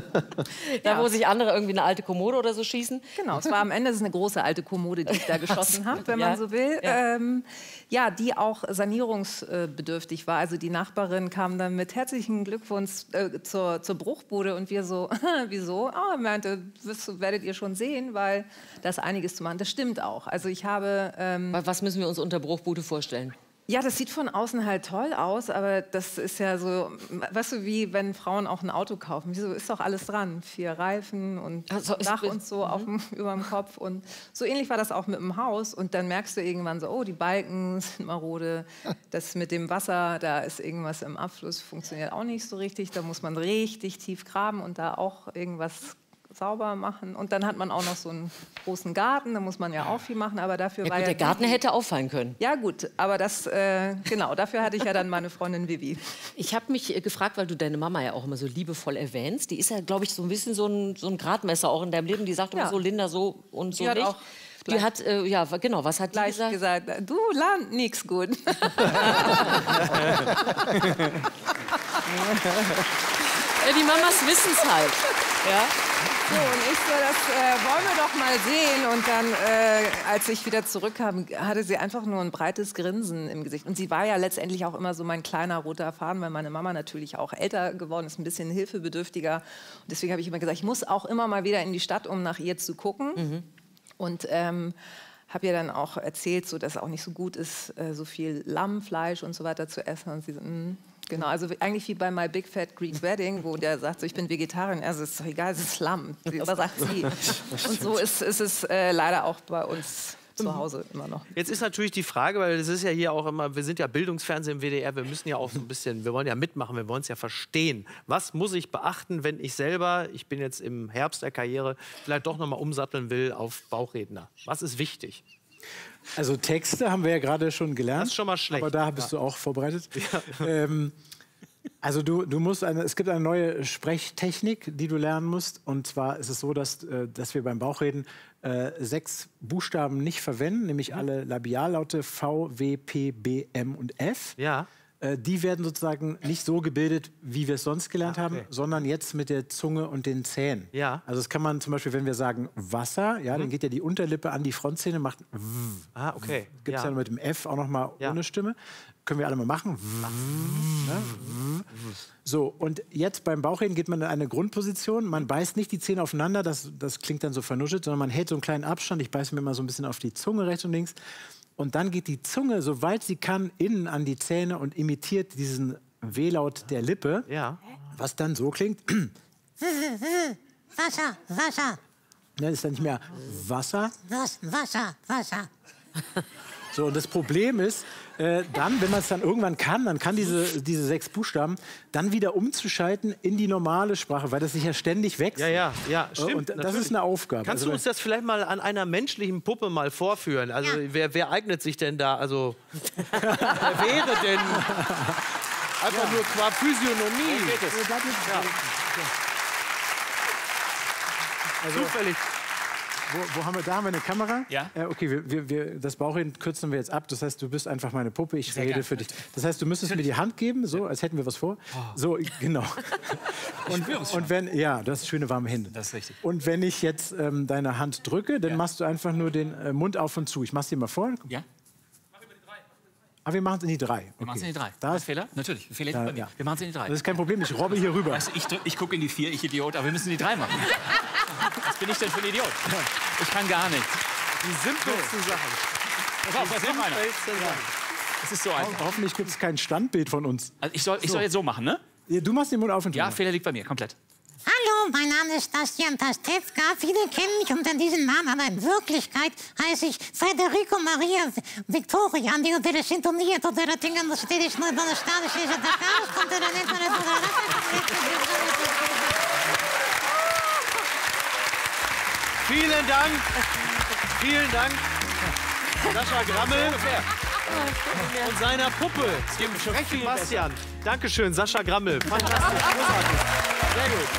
Da, wo sich andere irgendwie eine alte Kommode oder so schießen. Genau, es war am Ende es ist eine große alte Kommode, die ich da geschossen habe, wenn Ja. man so will. Ja. Ähm, ja, die auch sanierungsbedürftig war. Also die Nachbarin kam dann mit herzlichen Glückwunsch äh, zur, zur Bruchbude und wir so, wieso? Ah, oh, meinte, das werdet ihr schon sehen, weil da ist einiges zu machen. Das stimmt auch. Also ich habe... Ähm, Was müssen wir uns unter Bruchbude vorstellen? Ja, das sieht von außen halt toll aus, aber das ist ja so, weißt du, wie wenn Frauen auch ein Auto kaufen. Wieso ist doch alles dran? Vier Reifen und Also, ist- Dach und so auf dem, über dem Kopf. Und so ähnlich war das auch mit dem Haus. Und dann merkst du irgendwann so, oh, die Balken sind marode. Das mit dem Wasser, da ist irgendwas im Abfluss, funktioniert auch nicht so richtig. Da muss man richtig tief graben und da auch irgendwas sauber machen. Und dann hat man auch noch so einen großen Garten, da muss man ja auch viel machen, aber dafür Ja, war gut, ja der Garten Vivi- hätte auffallen können. Ja gut, aber das, äh, genau, dafür hatte ich ja dann meine Freundin Vivi. Ich habe mich äh, gefragt, weil du deine Mama ja auch immer so liebevoll erwähnst. Die ist ja, glaube ich, so ein bisschen so ein, so ein Gradmesser auch in deinem Leben. Die sagt immer Ja. so, Linda, so und so Die hat nicht. auch Die gleich- hat, äh, ja, genau, was hat die Gleich gesagt? gesagt, du Land, nix gut. Ja, die Mamas wissen es halt. Ja? So, und ich so, das äh, wollen wir doch mal sehen. Und dann, äh, als ich wieder zurückkam, hatte sie einfach nur ein breites Grinsen im Gesicht. Und sie war ja letztendlich auch immer so mein kleiner roter Faden, weil meine Mama natürlich auch älter geworden ist, ein bisschen hilfebedürftiger. Und deswegen habe ich immer gesagt, ich muss auch immer mal wieder in die Stadt, um nach ihr zu gucken. Mhm. Und ähm, habe ihr dann auch erzählt, so, dass es auch nicht so gut ist, äh, so viel Lammfleisch und so weiter zu essen. Und sie so, mm. Genau, also wie- eigentlich wie bei My Big Fat Greek Wedding, wo der sagt, so, ich bin Vegetarier. Also es ist doch egal, es ist Lamm. Aber sagt sie. Und so ist, ist es äh, leider auch bei uns zu Hause immer noch. Jetzt ist natürlich die Frage, weil es ist ja hier auch immer, wir sind ja Bildungsfernsehen im W D R, wir müssen ja auch so ein bisschen, wir wollen ja mitmachen, wir wollen es ja verstehen. Was muss ich beachten, wenn ich selber, ich bin jetzt im Herbst der Karriere, vielleicht doch noch mal umsatteln will auf Bauchredner? Was ist wichtig? Also Texte haben wir ja gerade schon gelernt. Das ist schon mal schlecht. Aber da bist Ja. du auch vorbereitet. Ähm, also du, du musst eine, es gibt eine neue Sprechtechnik, die du lernen musst. Und zwar ist es so, dass, äh, dass wir beim Bauchreden äh, sechs Buchstaben nicht verwenden, nämlich alle Labiallaute V, W, P, B, M und F. Ja. Äh, die werden sozusagen nicht so gebildet, wie wir es sonst gelernt Ah, haben, okay. sondern jetzt mit der Zunge und den Zähnen. Ja. Also das kann man zum Beispiel, wenn wir sagen Wasser, ja, dann geht ja die Unterlippe an die Frontzähne, macht W. Ah, okay. Gibt es Ja. dann mit dem F auch noch mal Ja. ohne Stimme. Können wir alle mal machen. Ne? So, und jetzt beim Bauchreden geht man in eine Grundposition. Man beißt nicht die Zähne aufeinander, das, das klingt dann so vernuschelt, sondern man hält so einen kleinen Abstand. Ich beiße mir mal so ein bisschen auf die Zunge rechts und links. Und dann geht die Zunge, soweit sie kann, innen an die Zähne und imitiert diesen W-Laut der Lippe, ja. was dann so klingt. Wasser, Wasser, Das ist dann nicht mehr Wasser. was, Wasser, Wasser. So, und das Problem ist, äh, dann, wenn man es dann irgendwann kann, dann kann diese, diese sechs Buchstaben dann wieder umzuschalten in die normale Sprache, weil das sich ja ständig wechselt. Ja, ja, ja, stimmt. Äh, Und das natürlich. ist eine Aufgabe. Kannst Also, du uns das vielleicht mal an einer menschlichen Puppe mal vorführen? Also wer, wer eignet sich denn da? Also wer wäre denn einfach nur qua Physiognomie? Wo geht es? Ja. Also, Zufällig. Wo, wo haben wir da? Haben wir eine Kamera? Ja. Äh, okay, wir, wir, wir, das Bauchreden kürzen wir jetzt ab. Das heißt, du bist einfach meine Puppe, ich Sehr rede gern. für dich. Das heißt, du müsstest mir die Hand geben, so, als hätten wir was vor. So, genau. Und, spüre es schon. und wenn, ja, das ist schöne warme Hände. Das ist richtig. Und wenn ich jetzt ähm, deine Hand drücke, dann machst du einfach nur den äh, Mund auf und zu. Ich mach's dir mal vor. Ja. Aber wir machen es in die drei. Wir machen es in die drei. Da ist Fehler? Natürlich. Fehler Da, bei mir. ja. Wir machen es in die drei. Das ist kein Problem, ich robbe hier rüber. Weißt du, ich, drück- ich gucke in die vier, ich Idiot, aber wir müssen die drei machen. Was bin ich denn für ein Idiot? Ich kann gar nichts. Die simpelsten Sachen. Pass auf, was noch einer. Es ist so einfach. Hoffentlich gibt es kein Standbild von uns. Also ich, soll, ich soll jetzt so machen, ne? Ja, du machst den Mund auf und Ja, Fehler liegt bei mir, komplett. Hallo, mein Name ist Bastian Pastewka. Viele kennen mich unter diesem Namen, aber in Wirklichkeit heiße ich Federico Maria Victoria. Dio delle sintonie, tot della tengan los stedis noi bona stadis is het Carlos komt er net van Vielen Dank. Vielen Dank. Sascha Grammel und seiner Puppe. Frechen Bastian. Dankeschön, Sascha Grammel. Fantastisch, großartig. Sehr gut.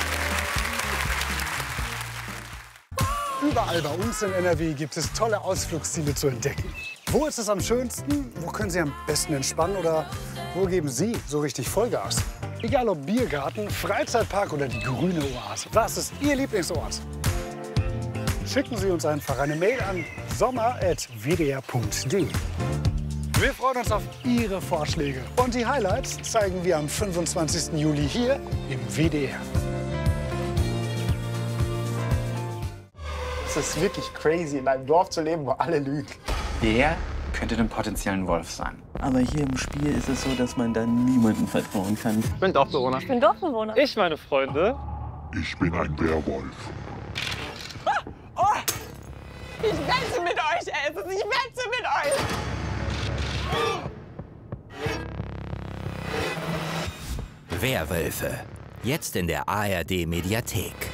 Überall bei uns in N R W gibt es tolle Ausflugsziele zu entdecken. Wo ist es am schönsten? Wo können Sie am besten entspannen? Oder wo geben Sie so richtig Vollgas? Egal ob Biergarten, Freizeitpark oder die grüne Oase. Was ist Ihr Lieblingsort? Schicken Sie uns einfach eine Mail an sommer at w d r punkt d e. Wir freuen uns auf Ihre Vorschläge. Und die Highlights zeigen wir am fünfundzwanzigsten Juli hier im W D R. Es ist wirklich crazy, in einem Dorf zu leben, wo alle lügen. Der könnte ein potenziellen Wolf sein. Aber hier im Spiel ist es so, dass man da niemandem vertrauen kann. Ich bin Dorfbewohner. Ich bin Dorfbewohner. Ich, meine Freunde. Ich bin ein Werwolf. Oh! Ich wette mit euch, Elvis! Ich wette mit euch! Werwölfe. Jetzt in der A R D Mediathek.